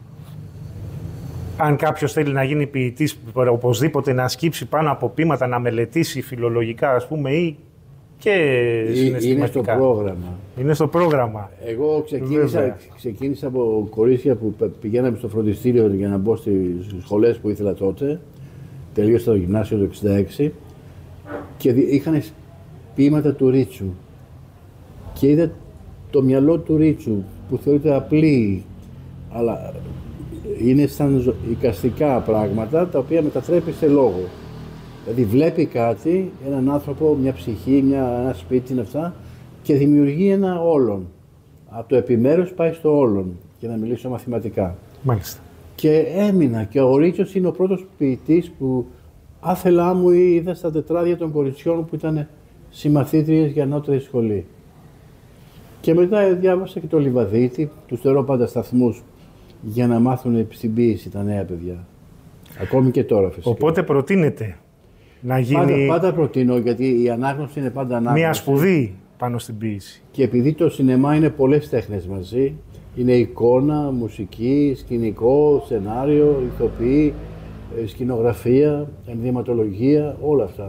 αν κάποιος θέλει να γίνει ποιητής, οπωσδήποτε να σκύψει πάνω από ποίηματα, να μελετήσει φιλολογικά, ας πούμε, ή και συναισθηματικά. Είναι στο πρόγραμμα. Είναι στο πρόγραμμα. Εγώ ξεκίνησα από κορίτσια που πηγαίναμε στο φροντιστήριο για να μπω στις σχολές που ήθελα τότε. Τελείωσα το γυμνάσιο το 1966 και είχαν ποίηματα του Ρίτσου. Και είδα το μυαλό του Ρίτσου που θεωρείται απλή, αλλά είναι σαν εικαστικά πράγματα τα οποία μετατρέπει σε λόγο. Δηλαδή βλέπει κάτι, έναν άνθρωπο, μια ψυχή, ένα σπίτι είναι αυτά και δημιουργεί ένα όλον. Από το επιμέρους πάει στο όλον, για να μιλήσω μαθηματικά. Μάλιστα. Και έμεινα και ο Ρίτσος είναι ο πρώτος ποιητής που άθελά μου είδα στα τετράδια των κοριτσιών που ήταν συμμαθήτριες για ανώτερη σχολή. Και μετά διάβασα και το Λιβαδίτη, τους θεωρώ πάντα σταθμούς για να μάθουν στην ποίηση τα νέα παιδιά. Ακόμη και τώρα φυσικά. Οπότε προτείνεται να γίνει πάντα προτείνω, γιατί η ανάγνωση είναι πάντα ανάγνωση. μια σπουδή πάνω στην ποίηση. Και επειδή το σινεμά είναι πολλές τέχνες μαζί, είναι εικόνα, μουσική, σκηνικό, σενάριο, ηθοποιοί, σκηνογραφία, ενδυματολογία, όλα αυτά.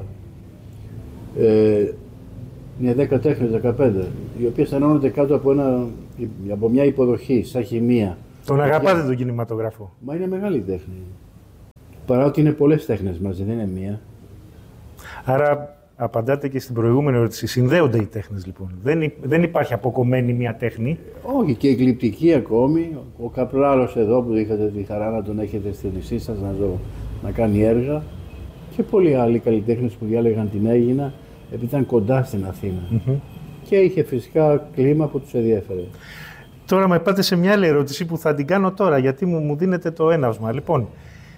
Είναι 10 τέχνες, 15, οι οποίες αισθανόνται κάτω από μια υποδοχή, σαν χημεία. Τον αγαπάτε τον κινηματογράφο? Μα είναι μεγάλη τέχνη. Παρά ότι είναι πολλές τέχνες μαζί, δεν είναι μία. Άρα απαντάτε και στην προηγούμενη ερώτηση. Συνδέονται οι τέχνες λοιπόν. Δεν υπάρχει αποκομμένη μία τέχνη. Όχι, και η γλυπτική ακόμη. Ο Καπράλος εδώ που είχατε τη χαρά να τον έχετε στη νησί σας να κάνει έργα. Και πολλοί άλλοι καλλιτέχνες που διάλεγαν την Αίγινα επειδή ήταν κοντά στην Αθήνα. Και είχε φυσικά κλίμα που τους ενδιέφερε. Τώρα με πάτε σε μια άλλη ερώτηση που θα την κάνω τώρα, γιατί μου δίνετε το έναυσμα. Λοιπόν,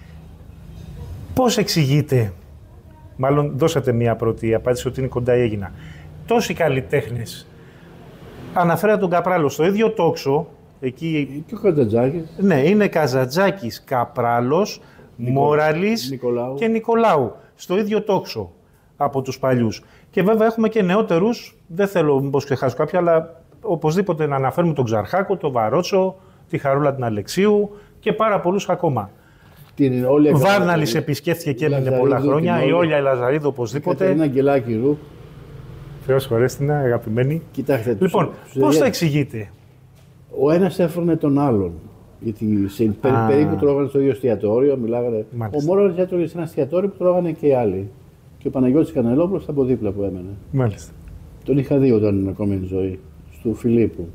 πώς εξηγείτε, μάλλον δώσατε μια πρώτη απάντηση ότι είναι κοντά η Αίγινα, τόσοι καλλιτέχνες, αναφέρα τον Καπράλο, στο ίδιο τόξο, εκεί... Και ο Καζαντζάκης. Ναι, είναι Καζαντζάκης, Καπράλος, Μόραλης και Νικολάου, στο ίδιο τόξο από τους παλιούς. Και βέβαια έχουμε και νεότερους, δεν θέλω μήπως ξεχάσω κάποια, αλλά οπωσδήποτε να αναφέρουμε τον Ξαρχάκο, τον Βαρότσο, τη Χαρούλα την Αλεξίου και πάρα πολλούς ακόμα. Ο Βάρναλης επισκέφθηκε και έμεινε πολλά χρόνια, η Όλια η Λαζαρίδου οπωσδήποτε. Είναι Αγγελάκη Ρουπ. Θεός χωρέστηνα, αγαπημένη. Κοιτάξτε, λοιπόν, πώς θα εξηγείτε? Ο ένας έφερνε τον άλλον. Γιατί περίπου τρώγανε στο ίδιο εστιατόριο, μιλάγανε. Ο Μόραλης έτρωγε σε ένα εστιατόριο που τρώγανε και οι άλλοι. Και ο Παναγιώτης Κανελόπουλος από δίπλα που έμενε. Μάλιστα. Τον είχα δει όταν είναι ακόμη ζωή. Του Φιλίππου,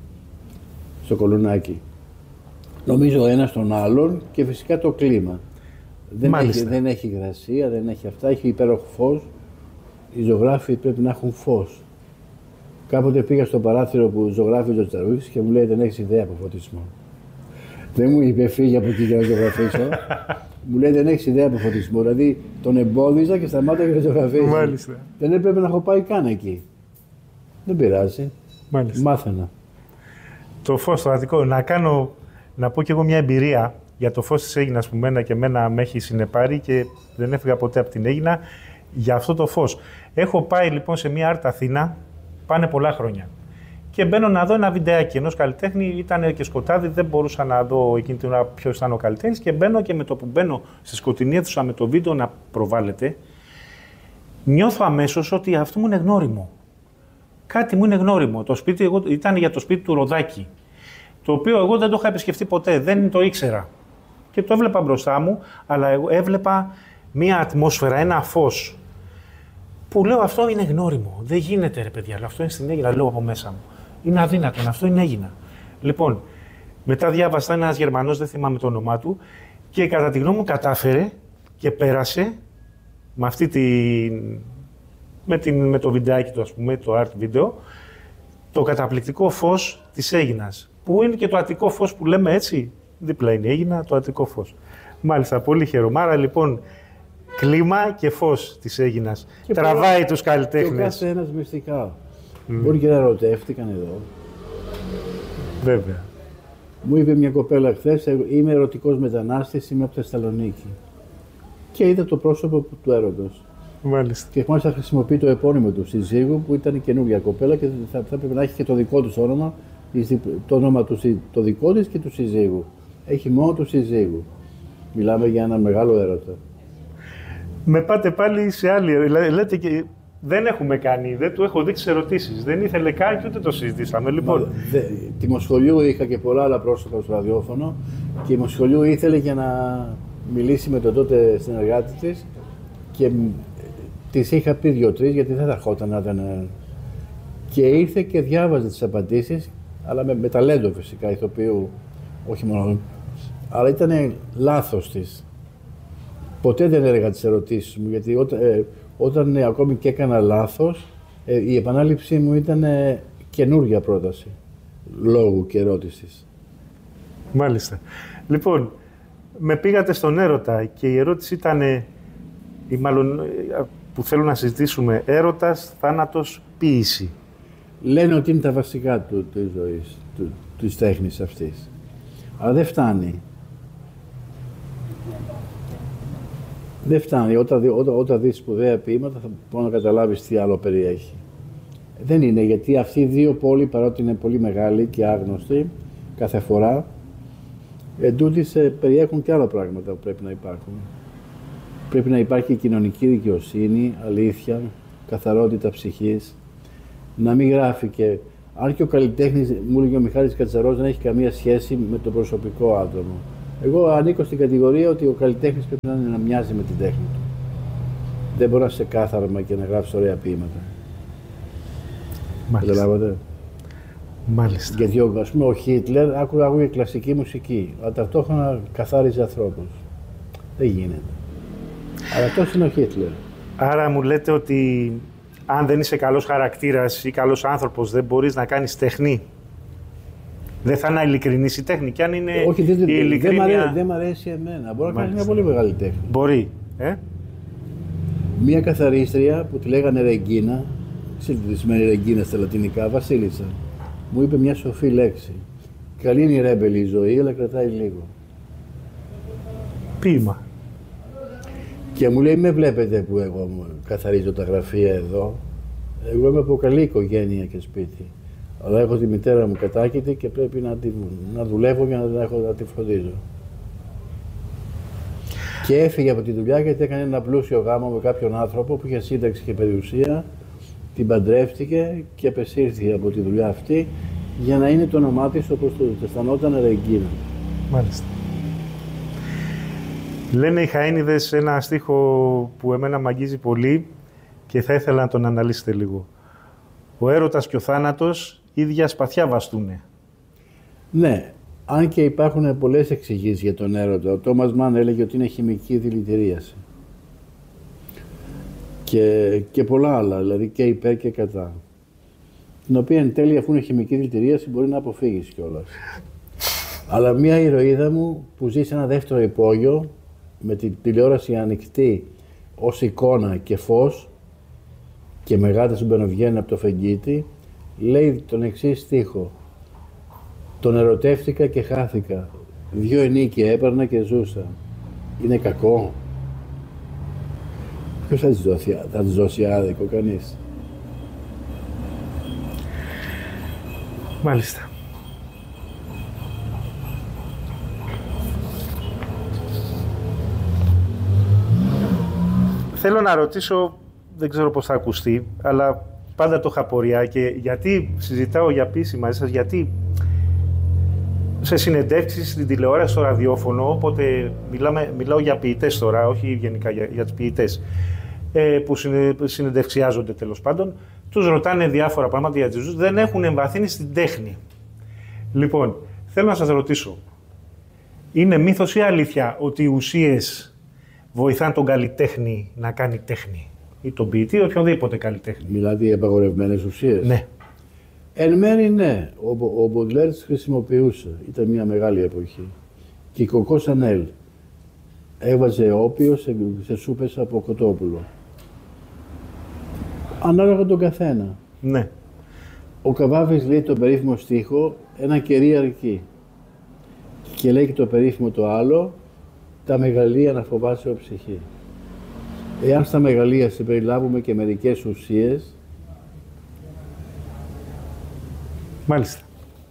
στο Κολουνάκι. Νομίζω ο ένας τον άλλον και φυσικά το κλίμα. Δεν έχει υγρασία, δεν έχει αυτά, έχει υπέροχο φως. Οι ζωγράφοι πρέπει να έχουν φως. Κάποτε πήγα στο παράθυρο που ζωγράφει ο Τζαρούχης και μου λέει δεν έχεις ιδέα από φωτισμό. Δεν μου είπε φύγει από εκεί για να ζωγραφίσω. Μου λέει δεν έχεις ιδέα από φωτισμό. Δηλαδή τον εμπόδιζα και σταμάταγε να ζωγραφίσει. Δεν έπρεπε να έχω πάει καν εκεί. Δεν πειράζει. Μάλιστα. Μάθαινα. Το φως, το Αττικό. Να πω κι εγώ μια εμπειρία για το φως της Αίγινας που μένα με έχει συνεπάρει και δεν έφυγα ποτέ από την Αίγινα για αυτό το φως. Έχω πάει λοιπόν σε μια Άρτα Αθήνα, πάνε πολλά χρόνια. Και μπαίνω να δω ένα βιντεάκι ενός καλλιτέχνη, ήταν και σκοτάδι, δεν μπορούσα να δω εκείνη την ώρα ποιος ήταν ο καλλιτέχνης και μπαίνω και με το που μπαίνω στη σκοτεινή αίθουσα με το βίντεο να προβάλλεται, νιώθω αμέσως ότι αυτό μου είναι γνώριμο. Κάτι μου είναι γνώριμο. Το σπίτι ήταν για το σπίτι του Ροδάκη, το οποίο εγώ δεν το είχα επισκεφτεί ποτέ, δεν το ήξερα. Και το έβλεπα μπροστά μου, αλλά εγώ έβλεπα μία ατμόσφαιρα, ένα φως, που λέω αυτό είναι γνώριμο. Δεν γίνεται ρε παιδιά, αλλά αυτό είναι στην Αίγινα, λέω από μέσα μου. Είναι αδύνατον, αυτό είναι Αίγινα. Λοιπόν, μετά διάβασα ένας Γερμανός, δεν θυμάμαι το όνομά του, και κατά τη γνώμη μου κατάφερε και πέρασε με αυτή με το βιντεάκι του, ας πούμε, το art video, το καταπληκτικό φως της Αίγινας, που είναι και το αττικό φως που λέμε έτσι, δίπλα είναι η Αίγινα, το αττικό φως. Μάλιστα, πολύ χαίρομαι. Άρα λοιπόν, κλίμα και φως της Αίγινας τραβάει τους καλλιτέχνες. Και ο κάθε ένας μυστικά. Μπορεί και να ερωτεύτηκαν εδώ. Βέβαια. Μου είπε μια κοπέλα χθες, είμαι ερωτικός μετανάστης, είμαι από τη Θεσσαλονίκη. Και είδα το πρόσωπο του έρωτος. Μάλιστα. Και μάλιστα χρησιμοποιεί το επώνυμο του συζύγου που ήταν καινούργια κοπέλα και θα πρέπει να έχει και το δικό του όνομα, το όνομα του το δικό της και του συζύγου. Έχει μόνο του συζύγου. Μιλάμε για ένα μεγάλο έρωτα. Με πάτε πάλι σε άλλη. Λέτε και δεν έχουμε κάνει, δεν του έχω δείξει ερωτήσεις. Δεν ήθελε καν και ούτε το συζητήσαμε. Λοιπόν. Τη Μοσχολιού είχα και πολλά άλλα πρόσωπα στο ραδιόφωνο και η Μοσχολιού ήθελε για να μιλήσει με τον τότε συνεργάτη της και της είχα πει 2-3 γιατί δεν θα ερχόταν να ήταν. Και ήρθε και διάβαζε τις απαντήσεις, αλλά με ταλέντο φυσικά ηθοποιού, όχι μόνο. Αλλά ήταν λάθος της. Ποτέ δεν έλεγα τις ερωτήσεις μου, γιατί όταν ακόμη και έκανα λάθος, η επανάληψή μου ήταν καινούργια πρόταση λόγου και ερώτησης. Μάλιστα. Λοιπόν, με πήγατε στον έρωτα και η ερώτηση ήταν, ή μάλλον που θέλω να συζητήσουμε, έρωτας, θάνατος, ποίηση. Λένε ότι είναι τα βασικά της ζωής, της τέχνης αυτής. Αλλά δεν φτάνει. Δεν φτάνει. Όταν δεις σπουδαία ποίηματα θα μπορεί να καταλάβεις τι άλλο περιέχει. Δεν είναι, γιατί αυτοί οι δύο πόλοι, παρότι είναι πολύ μεγάλοι και άγνωστοι κάθε φορά, Εντούτοις περιέχουν και άλλα πράγματα που πρέπει να υπάρχουν. Πρέπει να υπάρχει κοινωνική δικαιοσύνη, αλήθεια, καθαρότητα ψυχής, να μην γράφει και... Αν και ο καλλιτέχνης, μου έλεγε ο Μιχάλης Κατσαρός, δεν έχει καμία σχέση με το προσωπικό άτομο. Εγώ ανήκω στην κατηγορία ότι ο καλλιτέχνης πρέπει να μοιάζει με την τέχνη του. Δεν μπορεί να είσαι κάθαρμα και να γράψει ωραία ποίηματα. Καταλάβατε. Μάλιστα. Γιατί ας πούμε, ο Χίτλερ άκουγε κλασική μουσική, αλλά ταυτόχρονα καθάριζε ανθρώπους. Δεν γίνεται. Αλλά αυτός είναι ο Χίτλερ. Άρα μου λέτε ότι αν δεν είσαι καλός χαρακτήρας ή καλός άνθρωπος, δεν μπορείς να κάνεις τέχνη. Δεν θα είναι ειλικρινής η τέχνη. Και αν είναι όχι, η ειλικρίνεια... δεν μ' αρέσει εμένα. Μπορεί να κάνει μια πολύ μεγάλη τέχνη. Μπορεί. Μια καθαρίστρια που τη λέγανε Ρεγκίνα, ξέρετε τι σημαίνει Ρεγκίνα στα λατινικά, βασίλισσα, μου είπε μια σοφή λέξη. Καλή είναι η ρέμπελη η ζωή, αλλά κρατάει λίγο. Ποίημα. Και μου λέει, με βλέπετε που εγώ καθαρίζω τα γραφεία εδώ. Εγώ είμαι από καλή οικογένεια και σπίτι. Αλλά έχω τη μητέρα μου κατάκητη και πρέπει να δουλεύω για να τη φροντίζω. Και έφυγε από τη δουλειά γιατί έκανε ένα πλούσιο γάμο με κάποιον άνθρωπο που είχε σύνταξη και περιουσία. Την παντρεύτηκε και απεσύρθηκε από τη δουλειά αυτή για να είναι το όνομά της όπως το αισθανόταν Ρεγκίνα. Μάλιστα. Λένε οι Χαΐνιδες ένα στίχο που εμένα μ' αγγίζει πολύ και θα ήθελα να τον αναλύσετε λίγο. Ο έρωτας και ο θάνατος ίδια σπαθιά βαστούνε. Ναι, αν και υπάρχουν πολλές εξηγήσεις για τον έρωτα. Ο Τόμας Μαν έλεγε ότι είναι χημική δηλητηρίαση. Και πολλά άλλα, δηλαδή και υπέρ και κατά. Την οποία εν τέλει, αφού είναι χημική δηλητηρίαση, μπορεί να αποφύγεις κιόλας. Αλλά μια ηρωίδα μου που ζει σε ένα δεύτερο υπόγειο, με την τηλεόραση ανοιχτή ως εικόνα και φως και με γάτες που μπαινοβγαίνουν από το φεγγίτι, λέει τον εξής στίχο. Τον ερωτεύτηκα και χάθηκα. 2 ενίκια έπαιρνα και ζούσα. Είναι κακό. Ποιος θα της δώσει άδικο, κανείς. Μάλιστα. Θέλω να ρωτήσω, δεν ξέρω πώς θα ακουστεί, αλλά πάντα το είχα πορεία και γιατί συζητάω για ποίηση μαζί σας, γιατί σε συνεντεύξεις στην τηλεόραση, στο ραδιόφωνο, όποτε μιλάω για ποιητές τώρα, όχι γενικά για τους ποιητές, που συνεντευξιάζονται τέλος πάντων, τους ρωτάνε διάφορα πράγματα για τις ζωές, δεν έχουν εμβαθύνει στην τέχνη. Λοιπόν, θέλω να σας ρωτήσω, είναι μύθος ή αλήθεια ότι οι ουσίες βοηθάνε τον καλλιτέχνη να κάνει τέχνη ή τον ποιητή ή οποιονδήποτε καλλιτέχνη? Μιλάτε για απαγορευμένες ουσίες? Ναι. Εν μέρει ναι. Ο Μποντλέρ τις χρησιμοποιούσε. Ήταν μια μεγάλη εποχή. Και η Κοκό Σανέλ έβαζε όπιο σε σούπες από κοτόπουλο. Ανάλογα τον καθένα. Ναι. Ο Καβάβης λέει το περίφημο στίχο «Ένα κερί αρκεί». Και λέει και το περίφημο το άλλο «Τα μεγαλεία να φοβάσαι ο ψυχή». Εάν στα μεγαλεία συμπεριλάβουμε και μερικές ουσίες. Μάλιστα.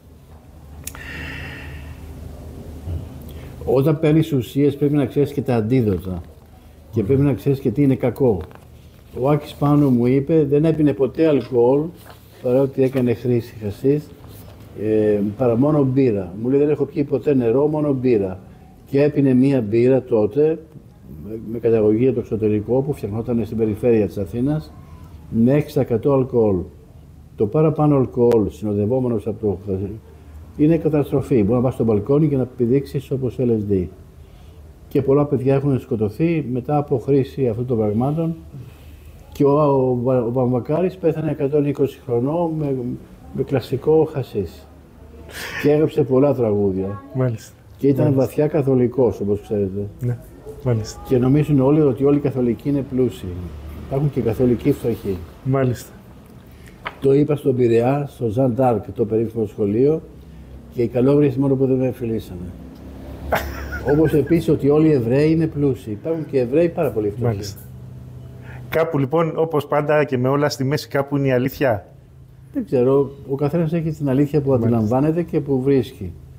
Όταν παίρνεις ουσίες πρέπει να ξέρεις και τα αντίδοτα. Και πρέπει να ξέρεις και τι είναι κακό. Ο Άκης Πάνου μου είπε δεν έπινε ποτέ αλκοόλ, παρά ότι έκανε χρήση χασίς, παρά μόνο μπύρα. Μου λέει δεν έχω πιει ποτέ νερό, μόνο μπύρα. Και έπινε μία μπύρα τότε, με καταγωγή από το εξωτερικό, που φτιαχνόταν στην περιφέρεια της Αθήνας, με 6% αλκοόλ. Το παραπάνω αλκοόλ, συνοδευόμενος από το χασί, είναι καταστροφή. Μπορεί να πας στο μπαλκόνι και να πηδήξεις όπως LSD. Και πολλά παιδιά έχουν σκοτωθεί μετά από χρήση αυτών των πραγμάτων. Και ο Βαμβακάρης πέθανε 120 χρονών με κλασικό χασίς. Και έγραψε πολλά τραγούδια. Μάλιστα. Και ήταν βαθιά καθολικός, όπως ξέρετε. Ναι, μάλιστα. Και νομίζουν όλοι ότι όλοι οι καθολικοί είναι πλούσιοι. Υπάρχουν και καθολικοί φτωχοί. Μάλιστα. Το είπα στον Πειραιά, στο Ζαν Ντάρκ, το περίφημο σχολείο, και οι καλόγριες μόνο που δεν με φιλήσανε. Όπως επίσης ότι όλοι οι Εβραίοι είναι πλούσιοι. Υπάρχουν και Εβραίοι πάρα πολύ φτωχοί. Μάλιστα. Κάπου λοιπόν, όπως πάντα και με όλα, στη μέση κάπου είναι η αλήθεια. Δεν ξέρω. Ο καθένας έχει την αλήθεια που αντιλαμβάνεται και που βρίσκει.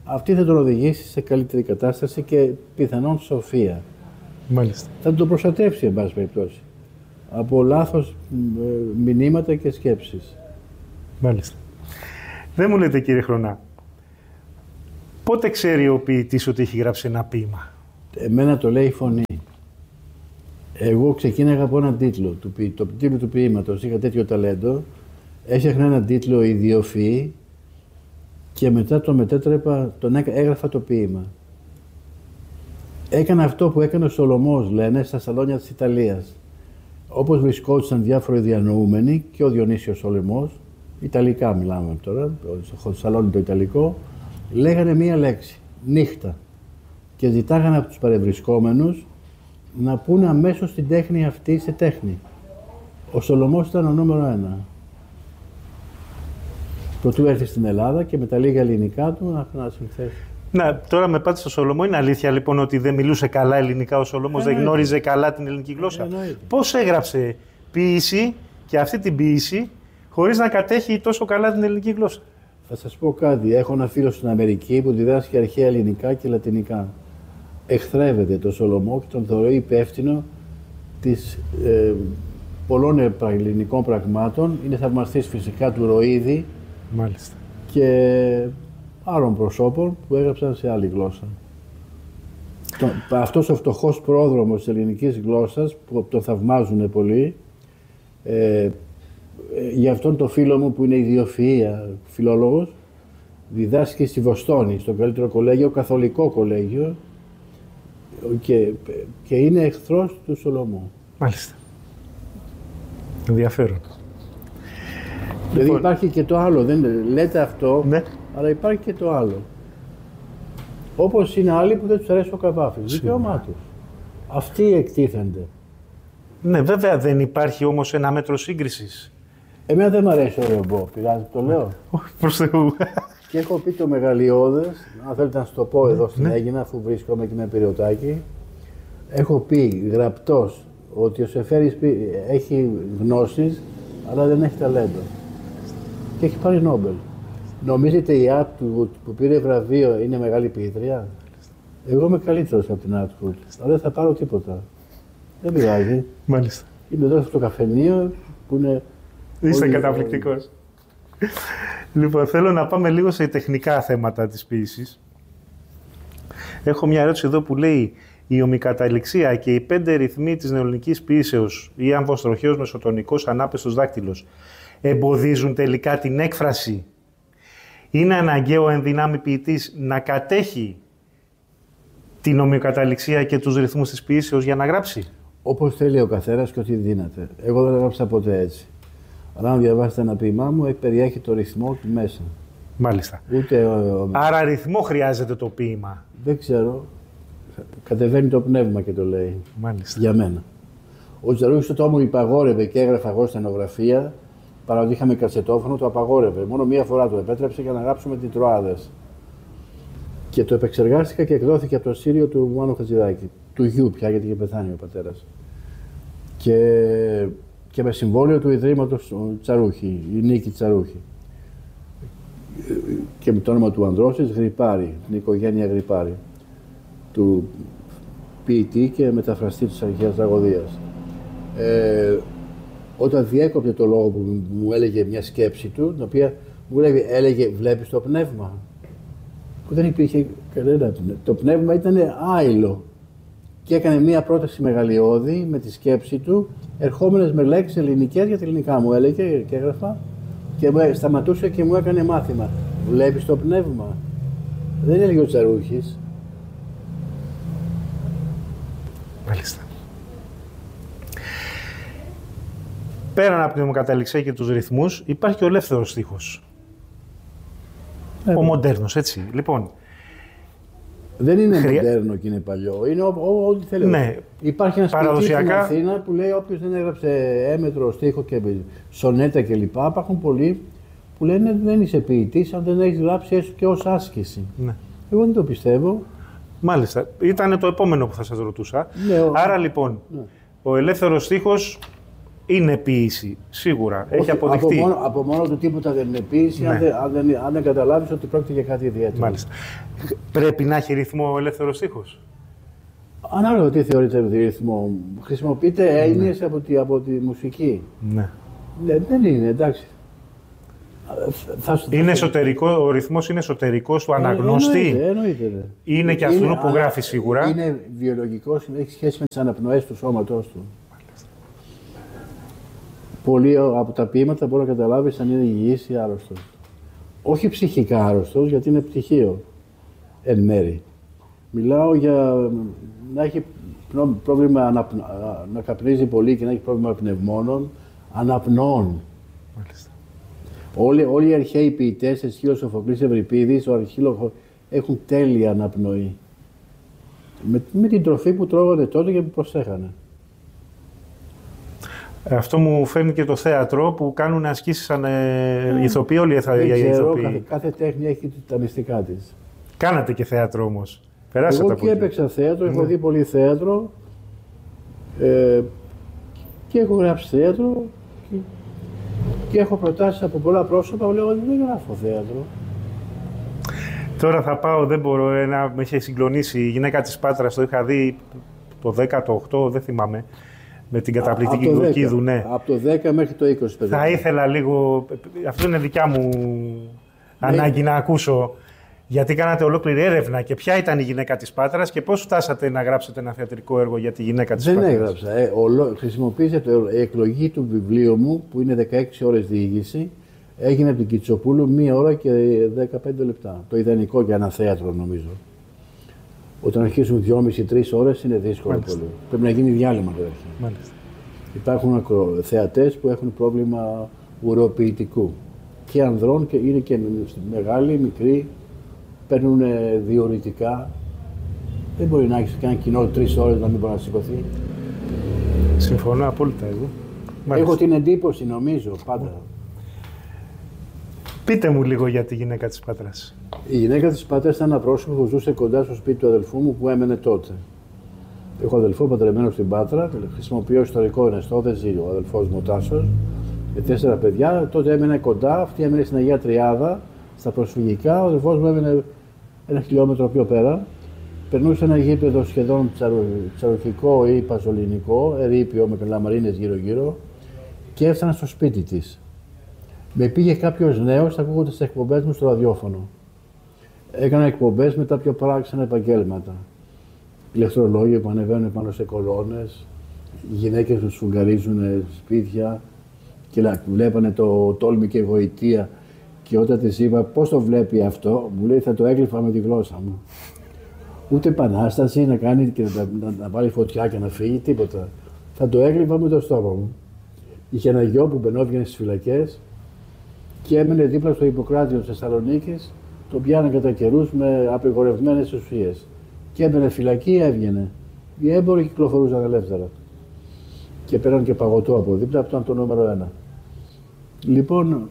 αυτή θα τον οδηγήσει σε καλύτερη κατάσταση και πιθανόν σοφία. Μάλιστα. Θα τον προστατεύσει, εν πάση περιπτώσει, από λάθος μηνύματα και σκέψεις. Μάλιστα. Δεν μου λέτε, κύριε Χρονά, πότε ξέρει ο ποιητής ότι έχει γράψει ένα ποίημα? Εμένα το λέει η φωνή. Εγώ ξεκίναγα από έναν τίτλο. Το τίτλο του ποίηματος, είχα τέτοιο ταλέντο. Έφτιαχνα έναν τίτλο ιδιοφυή και μετά το μετέτρεπα, έγραφα το ποίημα. Έκανα αυτό που έκανε ο Σολωμός, λένε, στα σαλόνια της Ιταλίας. Όπως βρισκόντουσαν διάφοροι διανοούμενοι και ο Διονύσιος Σολωμός, Ιταλικά μιλάμε τώρα, στο σαλόνι το Ιταλικό, λέγανε μία λέξη, νύχτα. Και ζητάγανε από τους παρευρισκόμενους να πούνε αμέσως την τέχνη αυτή σε τέχνη. Ο Σολωμός ήταν ο νούμερο 1. Προτού έρθει στην Ελλάδα και με τα λίγα ελληνικά του να συνθέσει. Να, τώρα με πάτε στο Σολωμό. Είναι αλήθεια λοιπόν ότι δεν μιλούσε καλά ελληνικά ο Σολωμός, δεν γνώριζε καλά την ελληνική γλώσσα? Πώς έγραψε ποίηση και αυτή την ποίηση χωρίς να κατέχει τόσο καλά την ελληνική γλώσσα? Θα σας πω κάτι. Έχω ένα φίλο στην Αμερική που διδάσκει αρχαία ελληνικά και λατινικά. Εχθρεύεται το Σολωμό και τον θεωρεί υπεύθυνο της πολλών ελληνικών πραγμάτων. Είναι θαυμαστής φυσικά του Ροίδη. Μάλιστα. Και άλλων προσώπων που έγραψαν σε άλλη γλώσσα. Αυτός ο φτωχός πρόδρομος της ελληνικής γλώσσας που τον θαυμάζουν πολύ, για αυτόν το φίλο μου που είναι ιδιοφυΐα φιλόλογος, διδάσκει στη Βοστόνη, στο καλύτερο κολέγιο, καθολικό κολέγιο, και είναι εχθρός του Σολωμού. Μάλιστα. Ενδιαφέρον. Δηλαδή υπάρχει και το άλλο, δεν λέτε αυτό, ναι, αλλά υπάρχει και το άλλο. Όπως είναι άλλοι που δεν τους αρέσει ο Καβάφης, δικαίωμά τους. Αυτοί εκτίθενται. Ναι, βέβαια δεν υπάρχει όμως ένα μέτρο σύγκρισης. Εμένα δεν μ' αρέσει ο Ρεμπό, πειράζει, το λέω. Προς Θεού. Και έχω πει το μεγαλειώδες, αν θέλετε να σου το πω εδώ στην Αίγινα, αφού βρίσκομαι και με περιοτάκι. Έχω πει γραπτός ότι ο Σεφέρης έχει γνώσεις, αλλά δεν έχει ταλέντο. Και έχει πάρει Νόμπελ. Νομίζετε η Atwood που πήρε βραβείο είναι μεγάλη ποιήτρια? Εγώ είμαι καλύτερος από την Atwood, αλλά δεν θα πάρω τίποτα. Δεν πειράζει. Μάλιστα. Είμαι εδώ στο καφενείο που είναι... Είστε καταπληκτικός. Λοιπόν, θέλω να πάμε λίγο σε τεχνικά θέματα της ποίησης. Έχω μια ερώτηση εδώ που λέει: η ομικαταληξία και οι 5 ρυθμοί της νεοελληνικής ποίησεως, ή αμφοστροχαίος, μεσοτονικός, ανάπεστος, δάκτυλος, εμποδίζουν τελικά την έκφραση? Είναι αναγκαίο ο ενδυνάμει ποιητής να κατέχει την ομικαταληξία και τους ρυθμούς της ποίησεως για να γράψει? Όπως θέλει ο καθένας και ό,τι δύναται. Εγώ δεν έγραψα ποτέ έτσι. Αλλά αν διαβάσετε ένα ποίημά μου, περιέχει το ρυθμό του μέσα. Μάλιστα. Ούτε άρα ρυθμό χρειάζεται το ποίημα? Δεν ξέρω. Κατεβαίνει το πνεύμα και το λέει. Μάλιστα. Για μένα. Ο Τζαρούχης το μου υπαγόρευε και έγραφα εγώ στενογραφία, παρά ότι είχαμε κασετόφωνο, το απαγόρευε. Μόνο μία φορά το επέτρεψε για να γράψουμε τις Τροάδες. Και το επεξεργάστηκα και εκδόθηκε από το Σύριο του Μάνου Χατζηδάκη. Του γιου πια, γιατί είχε πεθάνει ο πατέρας. Και με συμβόλαιο του Ιδρύματος Τσαρούχη, η Νίκη Τσαρούχη. Και με το όνομα του Ανδρώσης Γρυπάρη, την οικογένεια Γρυπάρη, του ποιητή και μεταφραστή της αρχαίας τραγωδίας. Όταν διέκοπτε το λόγο που μου έλεγε μια σκέψη του, την οποία μου έλεγε «Βλέπεις το πνεύμα?» που δεν υπήρχε κανένα πνεύμα. Το πνεύμα ήταν άειλο. Και έκανε μία πρόταση μεγαλειώδη με τη σκέψη του, ερχόμενες με λέξεις ελληνικές για τα ελληνικά. Μου έλεγε και έγραφα και σταματούσε και μου έκανε μάθημα. Βλέπεις το πνεύμα? Δεν έλεγε ο Τσαρούχης. Μάλιστα. Πέραν από την ομοκαταληξία και τους ρυθμούς, υπάρχει και ο ελεύθερος στίχος. Ο μοντέρνος, έτσι. Λοιπόν, δεν είναι μοντέρνο και είναι παλιό. Είναι ό,τι θέλει. Ναι. Υπάρχει ένα σπίτι στην Αθήνα που λέει όποιος δεν έγραψε έμετρο, στίχο και σονέτα κλπ. Υπάρχουν πολλοί που λένε δεν είσαι ποιητής αν δεν έχεις γράψει έστω και ως άσκηση. Ναι. Εγώ δεν το πιστεύω. Μάλιστα. Ήταν το επόμενο που θα σας ρωτούσα. Ναι, άρα λοιπόν, ο ελεύθερος στίχος Είναι ποίηση, σίγουρα. Έχει αποδειχτεί. Από μόνο του τίποτα δεν είναι ποίηση, ναι. αν δεν καταλάβεις ότι πρόκειται για κάτι ιδιαίτερο. Μάλιστα. Πρέπει να έχει ρυθμό ο ελεύθερος στίχος. Ανάλογα τι θεωρείται ρυθμό. Χρησιμοποιείται έννοιες από τη μουσική. Ναι. Δεν είναι, εντάξει. Είναι εσωτερικό, ο ρυθμός είναι εσωτερικός του αναγνώστη. Εννοείται. Είναι και αυτού που γράφει σίγουρα. Είναι βιολογικός, έχει σχέση με τις αναπνοές του σώματός του. Πολλοί από τα ποίηματα μπορεί να καταλάβεις αν είναι υγιής ή άρρωστος. Όχι ψυχικά άρρωστος, γιατί είναι πτυχίο εν μέρη. Μιλάω για να έχει πρόβλημα να καπνίζει πολύ και να έχει πρόβλημα πνευμόνων, αναπνοών. Όλοι οι αρχαίοι ποιητές, Αισχύλος, Σοφοκλής, Ευρυπίδης, ο Αρχίλογος, έχουν τέλεια αναπνοή. Με την τροφή που τρώγανε τότε και που προσέχανε. Αυτό μου φέρνει και το θέατρο που κάνουν ασκήσεις σαν ηθοποιοί, όλοι οι ηθοποιοί. Κάθε τέχνη έχει τα μυστικά της. Κάνατε και θέατρο όμως. Περάσατε εγώ από και έπαιξα θέατρο, έχω δει πολύ θέατρο και έχω γράψει θέατρο και έχω προτάσεις από πολλά πρόσωπα που λέω ότι δεν γράφω θέατρο. Τώρα θα πάω, δεν μπορώ, με είχε συγκλονίσει η γυναίκα της Πάτρας, το είχα δει το 10, το 8, δεν θυμάμαι. Με την καταπληκτική Γλυκίδου, ναι. Από το 10 μέχρι το 20. Παιδιά. Θα ήθελα λίγο, αυτό είναι δικιά μου ανάγκη να ακούσω, γιατί κάνατε ολόκληρη έρευνα και ποια ήταν η γυναίκα της Πάτρας και πώς φτάσατε να γράψετε ένα θεατρικό έργο για τη γυναίκα της Πάτρας. Δεν έγραψα. Χρησιμοποίησα η εκλογή του βιβλίου μου, που είναι 16 ώρες διήγηση, έγινε από την Κιτσοπούλου 1 ώρα και 15 λεπτά. Το ιδανικό για ένα θέατρο, νομίζω. Όταν αρχίσουν 2,5-3 ώρες είναι δύσκολο πολύ. Πρέπει να γίνει διάλειμμα καταρχήν. Υπάρχουν θεατές που έχουν πρόβλημα ουροποιητικού. Και ανδρών και είναι και μεγάλοι, μικροί, παίρνουν διορητικά. Δεν μπορεί να έχει κανένα κοινό 3 ώρες να μην μπορεί να σηκωθεί. Συμφωνώ απόλυτα εγώ. Έχω την εντύπωση, νομίζω, πάντα. Πείτε μου λίγο για τη γυναίκα της Πάτρας. Η γυναίκα της Πάτρας ήταν ένα πρόσωπο που ζούσε κοντά στο σπίτι του αδελφού μου που έμενε τότε. Έχω αδελφό παντρεμένο στην Πάτρα, χρησιμοποιώ ιστορικό ενεστό, δεν ζει ο αδελφός μου Τάσος, με 4 παιδιά. Τότε έμενε κοντά, αυτή έμενε στην Αγία Τριάδα, στα προσφυγικά. Ο αδελφός μου έμενε 1 χιλιόμετρο πιο πέρα. Περνούσε ένα γήπεδο σχεδόν τσαροχικό ή παζολινικό, ερείπιο με λαμαρίνες γύρω-γύρω, και έφτανα στο σπίτι της. Με πήγε κάποιος νέος, ακούγονται τις εκπομπές μου στο ραδιόφωνο. Έκανα εκπομπές με τα πιο παράξενα επαγγέλματα. Ηλεκτρολόγοι που ανεβαίνουν πάνω σε κολόνες, γυναίκες που σφουγγαρίζουν σπίτια και βλέπανε το τόλμη και γοητεία. Και όταν της είπα πώς το βλέπει αυτό, μου λέει θα το έγλυφα με τη γλώσσα μου. Ούτε επανάσταση να κάνει και να βάλει φωτιά και να φύγει, τίποτα. Θα το έγλυφα με το στόμα μου. Είχε ένα γιο που μπαινόβγαινε στις φυλακές και έμενε δίπλα στο Ιπποκράτιο της Θεσσαλονίκης. Το πιάνανε κατά καιρούς με απειγορευμένες ουσίες. Και έμπαινε φυλακή, έβγαινε. Οι έμποροι κυκλοφορούσαν ελεύθερα. Και πέραν και παγωτό από δίπλα, αυτό ήταν το νούμερο 1. Λοιπόν,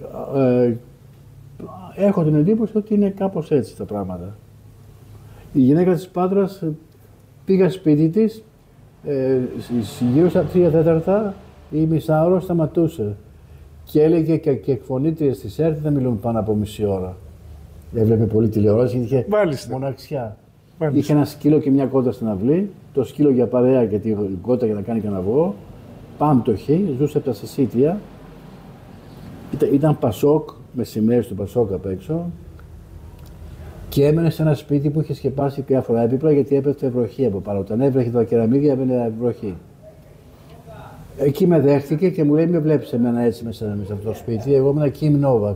έχω την εντύπωση ότι είναι κάπως έτσι τα πράγματα. Η γυναίκα της Πάτρας πήγα σπίτι της, γύρω στα 3/4 ή μισάωρο σταματούσε. Και έλεγε και εκφωνήτριες της ΕΡΤ δεν μιλούν πάνω από μισή ώρα. Έβλεπε πολύ τηλεόραση, είχε μοναξιά. Μάλιστα. Είχε ένα σκύλο και μια κότα στην αυλή, το σκύλο για παρέα και την κότα για να κάνει κανένα αυγό. Πάμπτωχη, ζούσε από τα Σεσίτια. Ήταν Πασόκ, με σημαίες του Πασόκ απ' έξω. Και έμενε σε ένα σπίτι που είχε σκεπάσει διάφορα έπιπλα γιατί έπεφτε βροχή από πάνω. Όταν έβρεχε τα κεραμίδια, έβαινε βροχή. Εκεί με δέχτηκε και μου λέει: με βλέπεις εμένα έτσι μέσα σε αυτό το σπίτι. Εγώ ήμουν Kim Novak.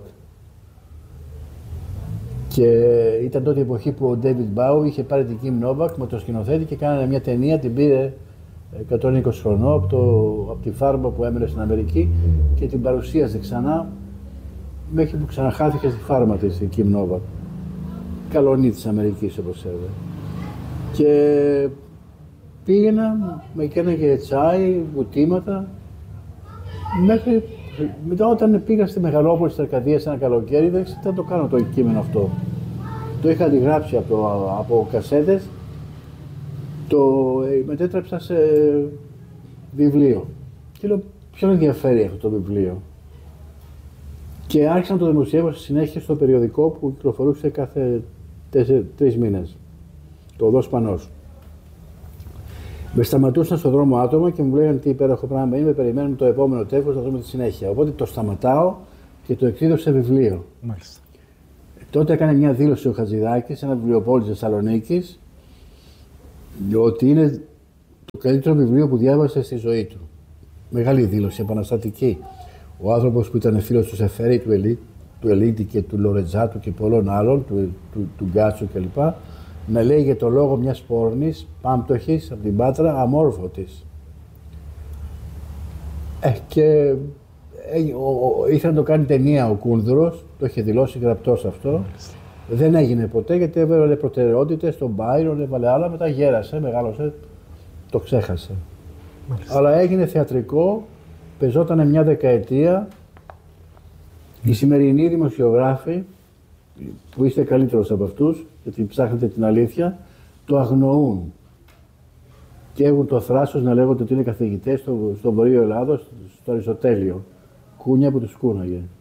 Και ήταν τότε η εποχή που ο David Bowie είχε πάρει την Kim Novak με το σκηνοθέτη και κάνανε μια ταινία, την πήρε 120 χρονών από τη φάρμα που έμενε στην Αμερική και την παρουσίασε ξανά μέχρι που ξαναχάθηκε στη φάρμα της η Kim Novak. Καλονή της Αμερικής, όπως ξέρετε. Και πήγαινα, με έκανα τσάι, βουτήματα, μέχρι μετά όταν πήγα στη Μεγαλόπολη, στην Αρκαδία, σε ένα καλοκαίρι, δεν ξέρω τι το κάνω το κείμενο αυτό. Το είχα αντιγράψει από κασέτες, το μετέτρεψα σε βιβλίο. Και λέω, Ποιον ενδιαφέρει αυτό το βιβλίο? Και άρχισα να το δημοσιεύω στη συνέχεια στο περιοδικό που κυκλοφορούσε κάθε 3 μήνες. Το Οδός Πανός. Με σταματούσαν στον δρόμο άτομα και μου λέγανε τι υπέροχο πράγμα είναι, περιμένουμε το επόμενο τεύχος να δούμε τη συνέχεια. Οπότε το σταματάω και το εκδίδω σε βιβλίο. Μάλιστα. Τότε έκανε μια δήλωση ο Χατζηδάκης σε ένα βιβλιοπόλη της Θεσσαλονίκης ότι είναι το καλύτερο βιβλίο που διάβασε στη ζωή του. Μεγάλη δήλωση, επαναστατική. Ο άνθρωπος που ήταν φίλος του Σεφέρη, του Ελίτη και του Λορετζάτου και πολλών άλλων, του Γκάτσου κλπ. Να λέει για το λόγο μιας πόρνης, πάμπτωχης, από την Πάτρα, αμόρφωτης. Και ήθελε να το κάνει ταινία ο Κούνδουρος, το είχε δηλώσει γραπτός αυτό. Δεν έγινε ποτέ γιατί έβαλε προτεραιότητες στον Μπάιρον, έβαλε άλλα, μετά γέρασε, μεγάλωσε, το ξέχασε. Μάλιστα. Αλλά έγινε θεατρικό, πεζόταν μια δεκαετία. Οι σημερινοί δημοσιογράφοι, που είστε καλύτερος από αυτούς, γιατί ψάχνετε την αλήθεια, το αγνοούν. Και έχουν το θράσος να λέγονται ότι είναι καθηγητές στο Βορείο Ελλάδος, στο Αριστοτέλειο. Κούνια που τους κούναγε.